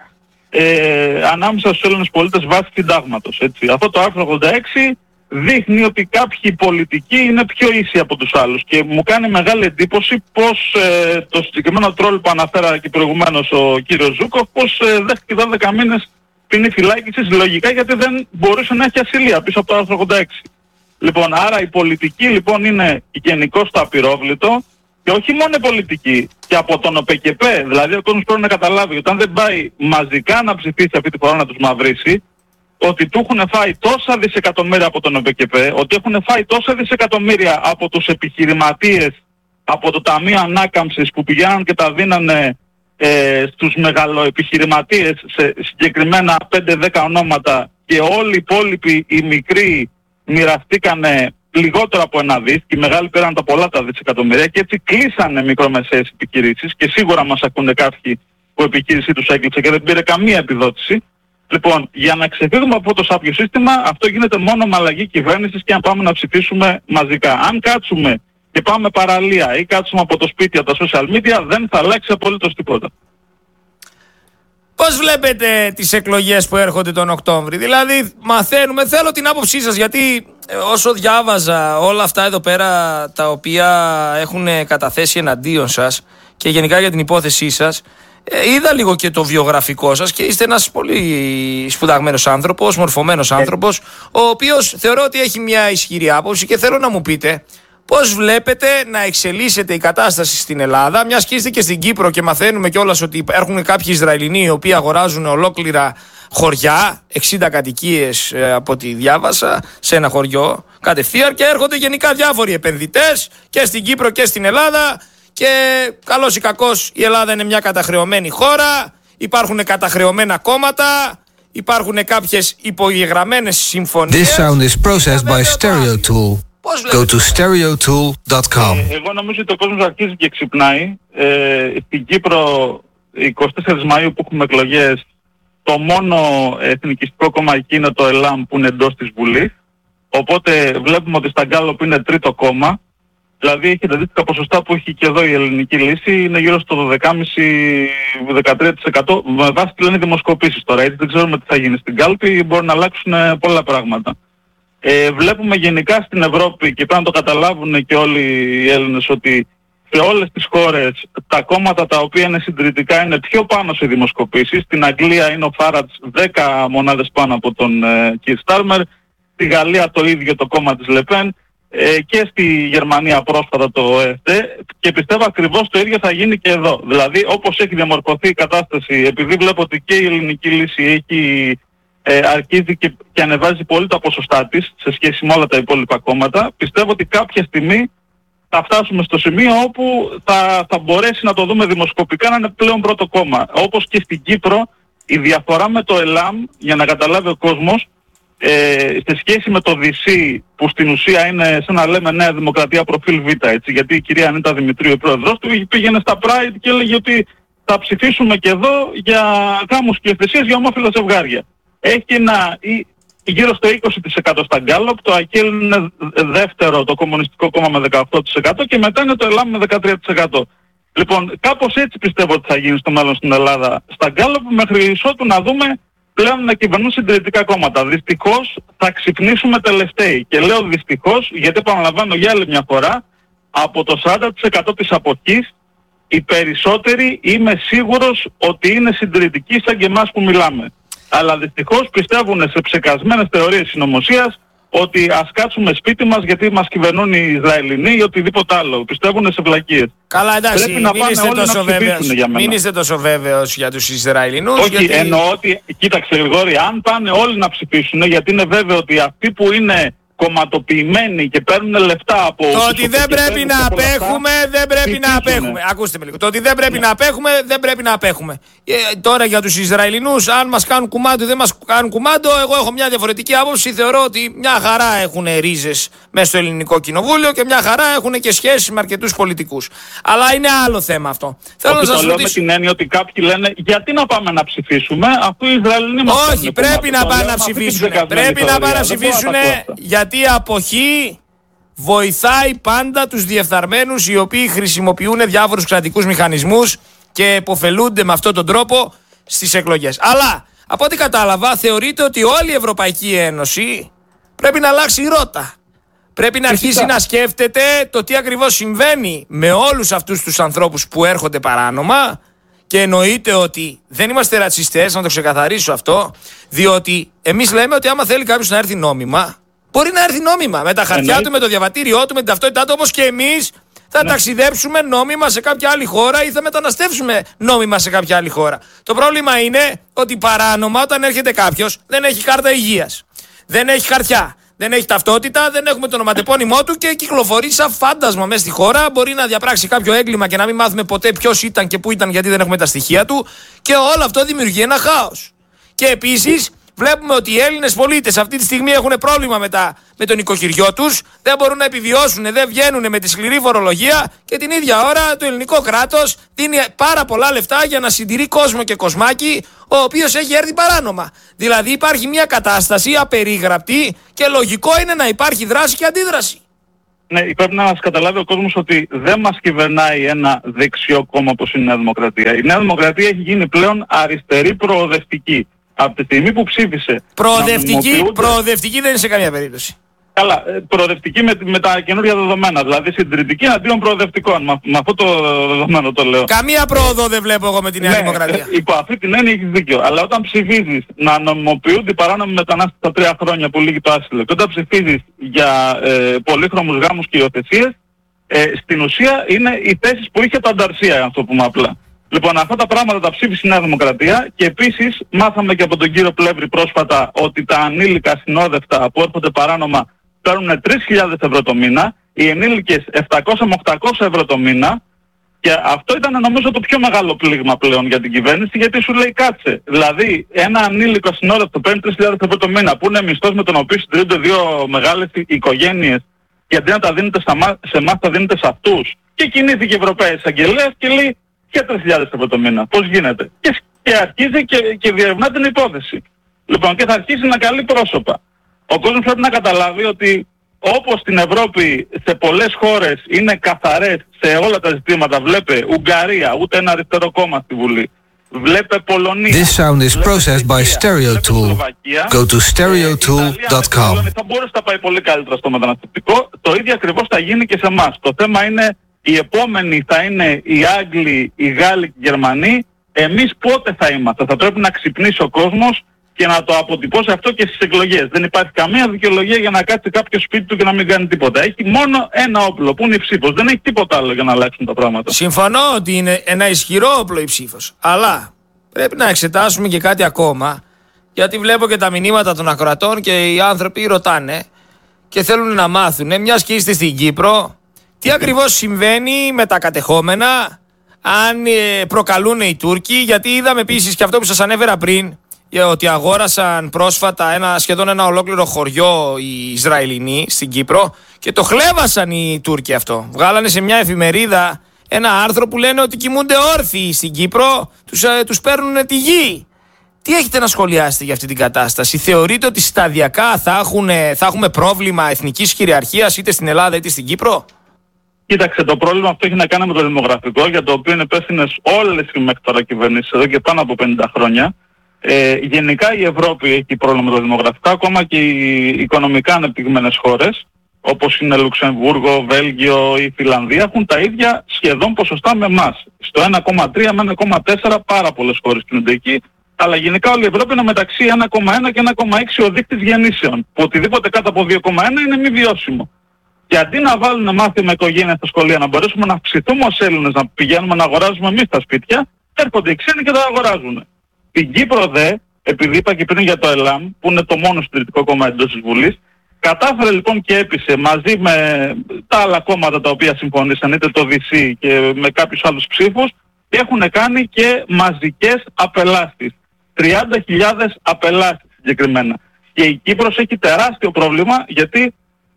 ανάμεσα στους Έλληνες πολίτες βάσει συντάγματος. Αυτό το άρθρο 86 δείχνει ότι κάποιοι πολιτικοί είναι πιο ίσοι από τους άλλους και μου κάνει μεγάλη εντύπωση πως το συγκεκριμένο τρόλ που αναφέρα και προηγουμένως ο κύριος Ζούκοφ, πως δέχτηκε 12 μήνες ποινή φυλάκισης λογικά γιατί δεν μπορούσε να έχει ασυλία πίσω από το άρθρο 86. Λοιπόν, άρα η πολιτική λοιπόν είναι γενικώς το απειρόβλητο και όχι μόνο η πολιτική, και από τον ΟΠΚΠ, δηλαδή ο κόσμος πρέπει να καταλάβει ότι αν δεν πάει μαζικά να ψηφίσει αυτή τη φορά να τους μαυρίσει, ότι του έχουν φάει τόσα δισεκατομμύρια από τον ΟΠΚΠ, ότι έχουν φάει τόσα δισεκατομμύρια από τους επιχειρηματίες, από το Ταμείο Ανάκαμψης που πηγαίναν και τα δίνανε στους μεγαλοεπιχειρηματίες σε συγκεκριμένα 5-10 ονόματα και όλοι οι υπόλοιποι οι μικροί μοιραστήκανε λιγότερο από ένα δις και οι μεγάλοι πήραν τα πολλά τα δισεκατομμύρια και έτσι κλείσανε μικρομεσαίες επιχειρήσεις και σίγουρα μας ακούνε κάποιοι που η επιχείρησή τους έκλεισε και δεν πήρε καμία επιδότηση. Λοιπόν, για να ξεφύγουμε από το σάπιο σύστημα, αυτό γίνεται μόνο με αλλαγή κυβέρνησης και αν πάμε να ψηφίσουμε μαζικά. Αν κάτσουμε και πάμε παραλία ή κάτσουμε από το σπίτι, από τα social media, δεν θα αλλάξει απολύτως τίποτα. Πώς βλέπετε τις εκλογές που έρχονται τον Οκτώβρη? Δηλαδή μαθαίνουμε, θέλω την άποψή σας, γιατί όσο διάβαζα όλα αυτά εδώ πέρα τα οποία έχουν καταθέσει εναντίον σας και γενικά για την υπόθεσή σας, είδα λίγο και το βιογραφικό σας και είστε ένας πολύ σπουδαγμένος άνθρωπος, μορφωμένος άνθρωπος, ο οποίος θεωρώ ότι έχει μια ισχυρή άποψη και θέλω να μου πείτε πώς βλέπετε να εξελίσσεται η κατάσταση στην Ελλάδα, μιας και είστε και στην Κύπρο και μαθαίνουμε κιόλας ότι υπάρχουν κάποιοι Ισραηλινοί οι οποίοι αγοράζουν ολόκληρα χωριά, 60 κατοικίες από ό,τι διάβασα, σε ένα χωριό κατευθείαν, και έρχονται γενικά διάφοροι επενδυτές και στην Κύπρο και στην Ελλάδα. Και καλώς ή κακώς η Ελλάδα είναι μια καταχρεωμένη χώρα, υπάρχουν καταχρεωμένα κόμματα, υπάρχουν κάποιες υπογεγραμμένες συμφωνίες. This sound is processed by Stereo Tool. Go to stereotool.com. Εγώ νομίζω ότι ο κόσμος αρχίζει και ξυπνάει. Στην Κύπρο 24 Μαΐου που έχουμε εκλογές, το μόνο εθνικιστικό κόμμα εκεί είναι το ΕΛΑΜ που είναι εντός της Βουλής. Οπότε βλέπουμε ότι στα Γκάλοπ είναι τρίτο κόμμα. Δηλαδή έχει τα αντίστοιχα ποσοστά που έχει και εδώ η Ελληνική Λύση, είναι γύρω στο 12,5-13% με βάση τι λένε δημοσκοπήσεις τώρα. Έτσι δεν ξέρουμε τι θα γίνει στην κάλπη, μπορεί να αλλάξουν πολλά πράγματα. Βλέπουμε γενικά στην Ευρώπη, και πρέπει να το καταλάβουν και όλοι οι Έλληνες, ότι σε όλες τις χώρες τα κόμματα τα οποία είναι συντηρητικά είναι πιο πάνω σε δημοσκοπήσεις. Στην Αγγλία είναι ο Φάρατς 10 μονάδες πάνω από τον Κιρ Στάρμερ, στη Γαλλία το ίδιο το κόμμα της Λεπέν, και στη Γερμανία πρόσφατα το ΕΦΤ, και πιστεύω ακριβώς το ίδιο θα γίνει και εδώ. Δηλαδή όπως έχει διαμορφωθεί η κατάσταση, επειδή βλέπω ότι και η Ελληνική Λύση αρχίζει και ανεβάζει πολύ τα ποσοστά της σε σχέση με όλα τα υπόλοιπα κόμματα, πιστεύω ότι κάποια στιγμή θα φτάσουμε στο σημείο όπου θα μπορέσει να το δούμε δημοσκοπικά να είναι πλέον πρώτο κόμμα. Όπως και στην Κύπρο η διαφορά με το ΕΛΑΜ, για να καταλάβει ο κόσμος, σε σχέση με το DC που στην ουσία είναι σαν να λέμε Νέα Δημοκρατία προφίλ Β, έτσι, γιατί η κυρία Ανίτα Δημητρίου, η πρόεδρος του, πήγαινε στα Pride και έλεγε ότι θα ψηφίσουμε και εδώ για γάμους και ευθεσίες για ομόφυλα ζευγάρια. Έχει γύρω στο 20% στα Γκάλοπ, το ΑΚΕΛ είναι δεύτερο, το Κομμουνιστικό Κόμμα με 18% και μετά είναι το ΕΛΑΜ με 13%. Λοιπόν, κάπως έτσι πιστεύω ότι θα γίνει στο μέλλον στην Ελλάδα στα Γκάλοπ, μέχρι ότου να δούμε πλέον να κυβερνούν συντηρητικά κόμματα. Δυστυχώς θα ξυπνήσουμε τελευταίοι. Και λέω δυστυχώς γιατί, επαναλαμβάνω για άλλη μια φορά, από το 40% της αποχής οι περισσότεροι είμαι σίγουρος ότι είναι συντηρητικοί σαν και εμάς που μιλάμε. Αλλά δυστυχώς πιστεύουν σε ψεκασμένες θεωρίες συνωμοσίας ότι ας κάτσουμε σπίτι μας γιατί μας κυβερνούν οι Ισραηλινοί ή οτιδήποτε άλλο. Πιστεύουν σε βλακίες. Καλά, εντάξει, μην είστε τόσο βέβαιος για τους Ισραηλινούς. Όχι, γιατί εννοώ ότι, κοίταξε Γρηγόρη, αν πάνε όλοι να ψηφίσουν, γιατί είναι βέβαιο ότι αυτοί που είναι κομματοποιημένοι και παίρνουν λεφτά από... Το ότι δεν πρέπει να απέχουμε, δεν πρέπει να απέχουμε. Ακούστε με λίγο. Το ότι δεν πρέπει να απέχουμε, δεν πρέπει να απέχουμε. Τώρα για τους Ισραηλινούς, αν μας κάνουν κουμάντο ή δεν μας κάνουν κουμάντο, εγώ έχω μια διαφορετική άποψη. Θεωρώ ότι μια χαρά έχουν ρίζες μέσα στο ελληνικό κοινοβούλιο και μια χαρά έχουν και σχέσεις με αρκετούς πολιτικούς. Αλλά είναι άλλο θέμα αυτό. Θέλω να σας ρωτήσω. Με την έννοια ότι κάποιοι λένε γιατί να πάμε να ψηφίσουμε αφού οι Ισραηλινοί μας κάνουν. Όχι, πρέπει να πάνε να ψηφίσουν. Πρέπει να πάνε να ψηφίσουν. Γιατί η αποχή βοηθάει πάντα τους διεφθαρμένους οι οποίοι χρησιμοποιούν διάφορους κρατικούς μηχανισμούς και επωφελούνται με αυτόν τον τρόπο στις εκλογές. Αλλά από ό,τι κατάλαβα θεωρείται ότι όλη η Ευρωπαϊκή Ένωση πρέπει να αλλάξει ρότα. Πρέπει να αρχίσει να σκέφτεται το τι ακριβώς συμβαίνει με όλους αυτούς τους ανθρώπους που έρχονται παράνομα, και εννοείται ότι δεν είμαστε ρατσιστές, να το ξεκαθαρίσω αυτό, διότι εμείς λέμε ότι άμα θέλει κάποιος να έρθει νόμιμα, μπορεί να έρθει νόμιμα με τα χαρτιά του, με το διαβατήριό του, με την ταυτότητά του, όπως και εμείς θα ταξιδέψουμε νόμιμα σε κάποια άλλη χώρα ή θα μεταναστεύσουμε νόμιμα σε κάποια άλλη χώρα. Το πρόβλημα είναι ότι παράνομα όταν έρχεται κάποιος δεν έχει κάρτα υγείας, δεν έχει χαρτιά, δεν έχει ταυτότητα, δεν έχουμε το ονοματεπώνυμό του και κυκλοφορεί σαν φάντασμα μέσα στη χώρα. Μπορεί να διαπράξει κάποιο έγκλημα και να μην μάθουμε ποτέ ποιος ήταν και πού ήταν γιατί δεν έχουμε τα στοιχεία του, και όλο αυτό δημιουργεί ένα χάος. Και επίσης βλέπουμε ότι οι Έλληνες πολίτες αυτή τη στιγμή έχουν πρόβλημα με τον οικοκυριό τους, δεν μπορούν να επιβιώσουν, δεν βγαίνουν με τη σκληρή φορολογία, και την ίδια ώρα το ελληνικό κράτος δίνει πάρα πολλά λεφτά για να συντηρεί κόσμο και κοσμάκι ο οποίος έχει έρθει παράνομα. Δηλαδή υπάρχει μια κατάσταση απερίγραπτη και λογικό είναι να υπάρχει δράση και αντίδραση. Ναι, πρέπει να μας καταλάβει ο κόσμος ότι δεν μας κυβερνάει ένα δεξιό κόμμα όπως είναι η Νέα Δημοκρατία. Η Νέα Δημοκρατία έχει γίνει πλέον αριστερή προοδευτική. Από τη στιγμή που ψήφισε... Προοδευτική δεν είναι σε καμία περίπτωση. Καλά, προοδευτική με τα καινούργια δεδομένα, δηλαδή συντηρητική αντίον προοδευτικών. Με αυτό το δεδομένο το λέω. Καμία πρόοδο δεν βλέπω εγώ με τη Νέα Δημοκρατία. Υπό αυτή την έννοια έχεις δίκιο. Αλλά όταν ψηφίζεις να νομιμοποιούνται οι παράνομοι μετανάστες στα 3 χρόνια που λύγει το άσυλο και όταν ψηφίζεις για πολύχρωμους γάμους και υιοθεσίες, στην ουσία είναι οι θέσεις που είχε το Ανταρσία, να το πούμε απλά. Λοιπόν, αυτά τα πράγματα τα ψήφισε η Νέα Δημοκρατία και επίσης μάθαμε και από τον κύριο Πλεύρη πρόσφατα ότι τα ανήλικα συνόδευτα που έρχονται παράνομα παίρνουν 3.000 ευρώ το μήνα, οι ενήλικες 700 με 800 ευρώ το μήνα και αυτό ήταν νομίζω το πιο μεγάλο πλήγμα πλέον για την κυβέρνηση γιατί σου λέει κάτσε. Δηλαδή ένα ανήλικο συνόδευτο παίρνει 3.000 ευρώ το μήνα που είναι μισθός με τον οποίο συντηρούνται 2 μεγάλες οικογένειες και αντί να τα δίνετε σε εμάς τα δίνετε σε αυτούς. Και κινήθηκε η Ευρωπαϊκή Εισαγγελέα και λέει και 3.000 ευρώ το μήνα. Πώς γίνεται. Και αρχίζει και διερευνά την υπόθεση. Λοιπόν και θα αρχίσει να καλεί πρόσωπα. Ο κόσμος πρέπει να καταλάβει ότι όπως στην Ευρώπη σε πολλές χώρες είναι καθαρές σε όλα τα ζητήματα, βλέπε Ουγγαρία, ούτε ένα αριστερό κόμμα στη Βουλή, βλέπε Πολωνία. This sound is processed by StereoTool. Go to stereotool.com. Θα μπορούσε να πάει πολύ καλύτερα στο μεταναστευτικό. Το ίδιο ακριβώς θα γίνει και σε εμάς. Το θέμα είναι οι επόμενοι θα είναι οι Άγγλοι, οι Γάλλοι και οι Γερμανοί. Εμείς πότε θα είμαστε. Θα πρέπει να ξυπνήσει ο κόσμος και να το αποτυπώσει αυτό και στις εκλογές. Δεν υπάρχει καμία δικαιολογία για να κάτσει κάποιο σπίτι του και να μην κάνει τίποτα. Έχει μόνο ένα όπλο που είναι η ψήφος. Δεν έχει τίποτα άλλο για να αλλάξουν τα πράγματα. Συμφωνώ ότι είναι ένα ισχυρό όπλο η ψήφος. Αλλά πρέπει να εξετάσουμε και κάτι ακόμα. Γιατί βλέπω και τα μηνύματα των ακροατών και οι άνθρωποι ρωτάνε και θέλουν να μάθουν, μιας και είστε στην Κύπρο, τι ακριβώς συμβαίνει με τα κατεχόμενα, αν προκαλούν οι Τούρκοι. Γιατί είδαμε επίσης και αυτό που σας ανέφερα πριν, ότι αγόρασαν πρόσφατα σχεδόν ένα ολόκληρο χωριό οι Ισραηλινοί στην Κύπρο και το χλέβασαν οι Τούρκοι αυτό. Βγάλανε σε μια εφημερίδα ένα άρθρο που λένε ότι κοιμούνται όρθιοι στην Κύπρο, τους παίρνουν τη γη. Τι έχετε να σχολιάσετε για αυτή την κατάσταση? Θεωρείτε ότι σταδιακά θα έχουμε πρόβλημα εθνικής κυριαρχίας είτε στην Ελλάδα είτε στην Κύπρο? Κοίταξε, το πρόβλημα αυτό έχει να κάνει με το δημογραφικό, για το οποίο είναι υπεύθυνες όλες οι μέχρι τώρα κυβερνήσεις εδώ και πάνω από 50 χρόνια. Γενικά η Ευρώπη έχει πρόβλημα με το δημογραφικό, ακόμα και οι οικονομικά ανεπτυγμένες χώρες, όπως είναι Λουξεμβούργο, Βέλγιο ή Φιλανδία, έχουν τα ίδια σχεδόν ποσοστά με εμάς. Στο 1,3 με 1,4 πάρα πολλές χώρες κινούνται εκεί, αλλά γενικά όλη η Ευρώπη είναι μεταξύ 1,1 και 1,6 ο δείκτης γεννήσεων, που οτιδήποτε κάτω από 2,1 είναι μη βιώσιμο. Και αντί να βάλουν μάθημα οικογένεια στα σχολεία, να μπορέσουμε να αυξηθούμε ως Έλληνες, να πηγαίνουμε να αγοράζουμε εμείς τα σπίτια, έρχονται οι ξένοι και τα αγοράζουν. Στην Κύπρο δε, επειδή είπα και πριν για το ΕΛΑΜ, που είναι το μόνο συντηρητικό κόμμα εντός της Βουλής, κατάφερε λοιπόν και έπεισε μαζί με τα άλλα κόμματα τα οποία συμφωνήσαν, είτε το ΔΥΣΥ και με κάποιους άλλους ψήφους, έχουν κάνει και μαζικές απελάσεις. 30.000 απελάσεις συγκεκριμένα. Και η Κύπρος έχει τεράστιο πρόβλημα γιατί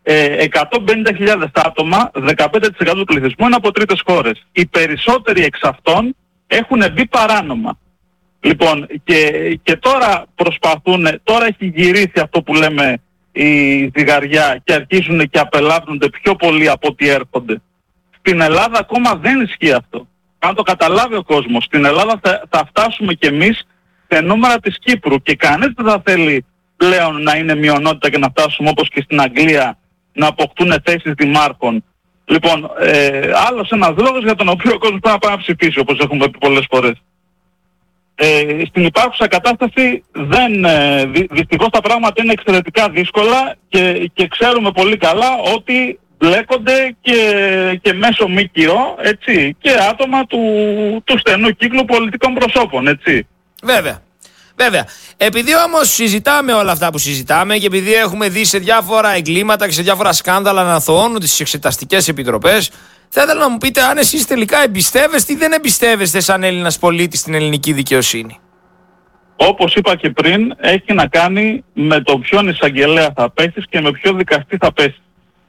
150.000 άτομα, 15% του πληθυσμού είναι από τρίτες χώρες. Οι περισσότεροι εξ αυτών έχουν μπει παράνομα. Λοιπόν, και τώρα προσπαθούν, τώρα έχει γυρίσει αυτό που λέμε η ζυγαριά και αρχίζουν και απελάβνονται πιο πολύ από ό,τι έρχονται. Στην Ελλάδα ακόμα δεν ισχύει αυτό. Αν το καταλάβει ο κόσμος, στην Ελλάδα θα φτάσουμε κι εμείς σε νούμερα της Κύπρου και κανείς δεν θα θέλει πλέον να είναι μειονότητα και να φτάσουμε όπως και στην Αγγλία να αποκτούν θέσεις δημάρχων. Λοιπόν, άλλος ένας λόγος για τον οποίο ο κόσμος πρέπει να πάει να ψηφίσει, όπως έχουμε πει πολλές φορές. Στην υπάρχουσα κατάσταση δυστυχώς τα πράγματα είναι εξαιρετικά δύσκολα και ξέρουμε πολύ καλά ότι μπλέκονται και μέσω ΜΚΟ, έτσι, και άτομα του στενού κύκλου πολιτικών προσώπων, έτσι. Βέβαια. Επειδή όμως συζητάμε όλα αυτά που συζητάμε και επειδή έχουμε δει σε διάφορα εγκλήματα και σε διάφορα σκάνδαλα να αθωώνουν τις εξεταστικές επιτροπές, θα ήθελα να μου πείτε αν εσείς τελικά εμπιστεύεστε ή δεν εμπιστεύεστε σαν Έλληνας πολίτης στην ελληνική δικαιοσύνη. Όπως είπα και πριν, έχει να κάνει με το ποιον εισαγγελέα θα πέσεις και με ποιο δικαστή θα πέσεις.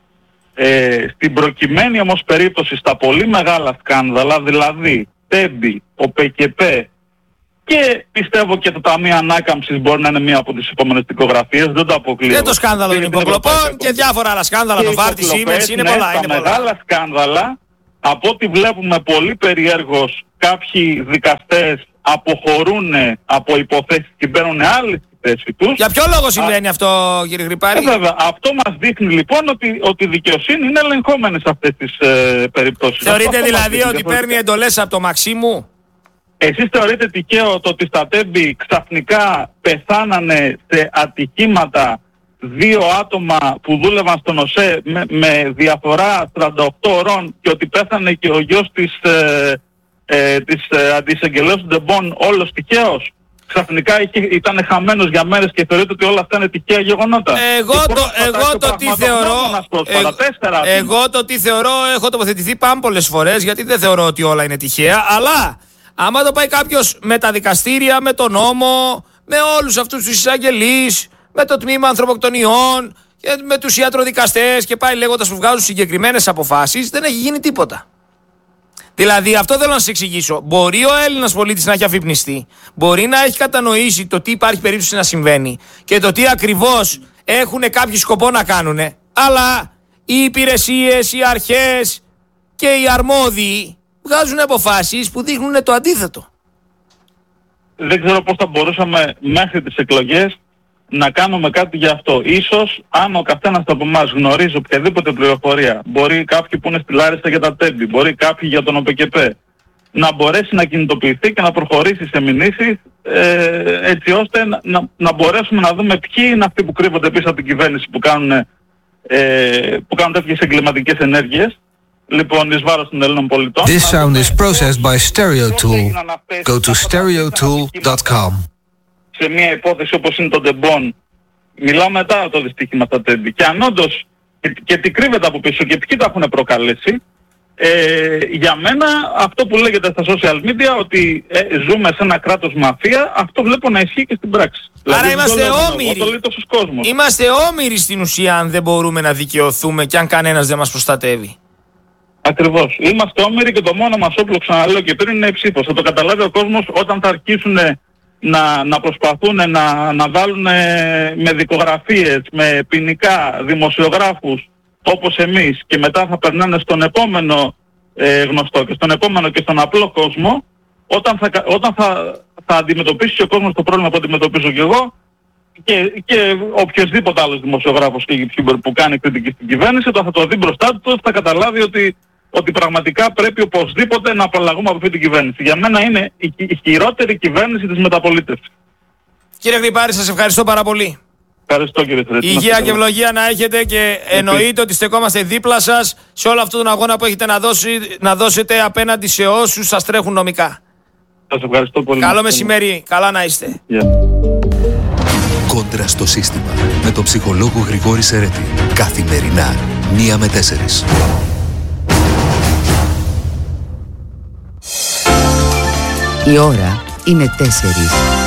Στην προκειμένη όμως περίπτωση, στα πολύ μεγάλα σκάνδαλα, δηλαδή Τέμπη, ο ΠΚΠ Και πιστεύω και το Ταμείο Ανάκαμψης μπορεί να είναι μία από τις επόμενες δικογραφίες, δεν το αποκλείω. Και το σκάνδαλο των υποκλοπών και διάφορα άλλα σκάνδαλα, το Βάρτη Siemens, είναι πολλά. Τα μεγάλα σκάνδαλα, από ό,τι βλέπουμε πολύ περιέργως, κάποιοι δικαστές αποχωρούν από υποθέσεις και μπαίνουν άλλοι στη θέση τους. Για ποιο λόγο συμβαίνει αυτό, κύριε Γρυπάρη? Βέβαια, αυτό μας δείχνει λοιπόν ότι η δικαιοσύνη είναι ελεγχόμενη σε αυτές τις περιπτώσεις. Θεωρείτε δηλαδή ότι παίρνει εντολές από το Μαξίμου? Εσείς θεωρείτε τυχαίο το ότι στα Τέμπη ξαφνικά πεθάνανε σε ατυχήματα 2 άτομα που δούλευαν στον ΟΣΕ με διαφορά 48 ώρων και ότι πέθανε και ο γιος της αντισαγγελέως του Ντεμπόν όλος τυχαίος? Ξαφνικά ήταν χαμένος για μέρες και θεωρείτε ότι όλα αυτά είναι τυχαία γεγονότα? Εγώ το τι θεωρώ έχω τοποθετηθεί πάμπολες φορές, γιατί δεν θεωρώ ότι όλα είναι τυχαία, αλλά άμα το πάει κάποιος με τα δικαστήρια, με τον νόμο, με όλους αυτούς τους εισαγγελείς, με το τμήμα ανθρωποκτονιών, με τους ιατροδικαστές και πάει λέγοντας που βγάζουν συγκεκριμένες αποφάσεις, δεν έχει γίνει τίποτα. Δηλαδή, αυτό θέλω να σας εξηγήσω. Μπορεί ο Έλληνας πολίτης να έχει αφυπνιστεί, μπορεί να έχει κατανοήσει το τι υπάρχει περίπτωση να συμβαίνει και το τι ακριβώς έχουν κάποιοι σκοπό να κάνουν, αλλά οι υπηρεσίες, οι αρχές και οι αρμόδιοι βγάζουν αποφάσεις που δείχνουν το αντίθετο. Δεν ξέρω πώς θα μπορούσαμε μέχρι τις εκλογές να κάνουμε κάτι για αυτό. Ίσως αν ο καθένας από εμάς γνωρίζει οποιαδήποτε πληροφορία, μπορεί κάποιοι που είναι στη Λάρισα για τα Τέμπη, μπορεί κάποιοι για τον ΟΠΕΚΕΠΕ, να μπορέσει να κινητοποιηθεί και να προχωρήσει σε μηνύσεις έτσι ώστε να μπορέσουμε να δούμε ποιοι είναι αυτοί που κρύβονται πίσω από την κυβέρνηση που κάνουν τέτοιες εγκληματικές ενέργειες. Λοιπόν, εις βάρος των Ελλήνων πολιτών. This sound is processed by StereoTool. Go to stereotool.com. Σε μια υπόθεση όπως είναι το Ντεμπόν, μιλάω μετά το δυστύχημα στα Τέμπη, και αν όντως και τι κρύβεται από πίσω και ποιοι τα έχουν προκαλέσει, για μένα αυτό που λέγεται στα social media ότι ζούμε σε ένα κράτος μαφία, αυτό βλέπω να ισχύει και στην πράξη. Άρα δηλαδή, είμαστε όμοιροι. Είμαστε όμοιροι στην ουσία αν δεν μπορούμε να δικαιωθούμε και αν κανένας δεν μας προστατεύει. Ακριβώς. Είμαστε όμοιροι και το μόνο μας όπλο, ξαναλέω και πριν, είναι η ψήφος. Θα το καταλάβει ο κόσμος όταν θα αρχίσουν να προσπαθούν να βάλουν με δικογραφίες, με ποινικά δημοσιογράφους όπως εμείς και μετά θα περνάνε στον επόμενο γνωστό και στον επόμενο και στον απλό κόσμο, όταν θα αντιμετωπίσει ο κόσμος το πρόβλημα που αντιμετωπίζω και εγώ και οποιοσδήποτε άλλος δημοσιογράφος και YouTuber που κάνει κριτική στην κυβέρνηση, όταν θα το δει μπροστά του θα καταλάβει ότι πραγματικά πρέπει οπωσδήποτε να απαλλαγούμε από αυτή την κυβέρνηση. Για μένα είναι η χειρότερη κυβέρνηση της μεταπολίτευσης. Κύριε Γρυπάρη, σας ευχαριστώ πάρα πολύ. Ευχαριστώ κύριε Τρέτη. Υγεία και ευλογία να έχετε και εννοείται ότι στεκόμαστε δίπλα σας σε όλο αυτόν τον αγώνα που έχετε να δώσετε απέναντι σε όσους σας τρέχουν νομικά. Σας ευχαριστώ πολύ. Καλό μεσημέρι, καλά να είστε. Κόντρα στο σύστημα με τον ψυχολόγο Γρηγόρη Σερέτη. Καθημερινά 1 με 4. Η ώρα είναι 4.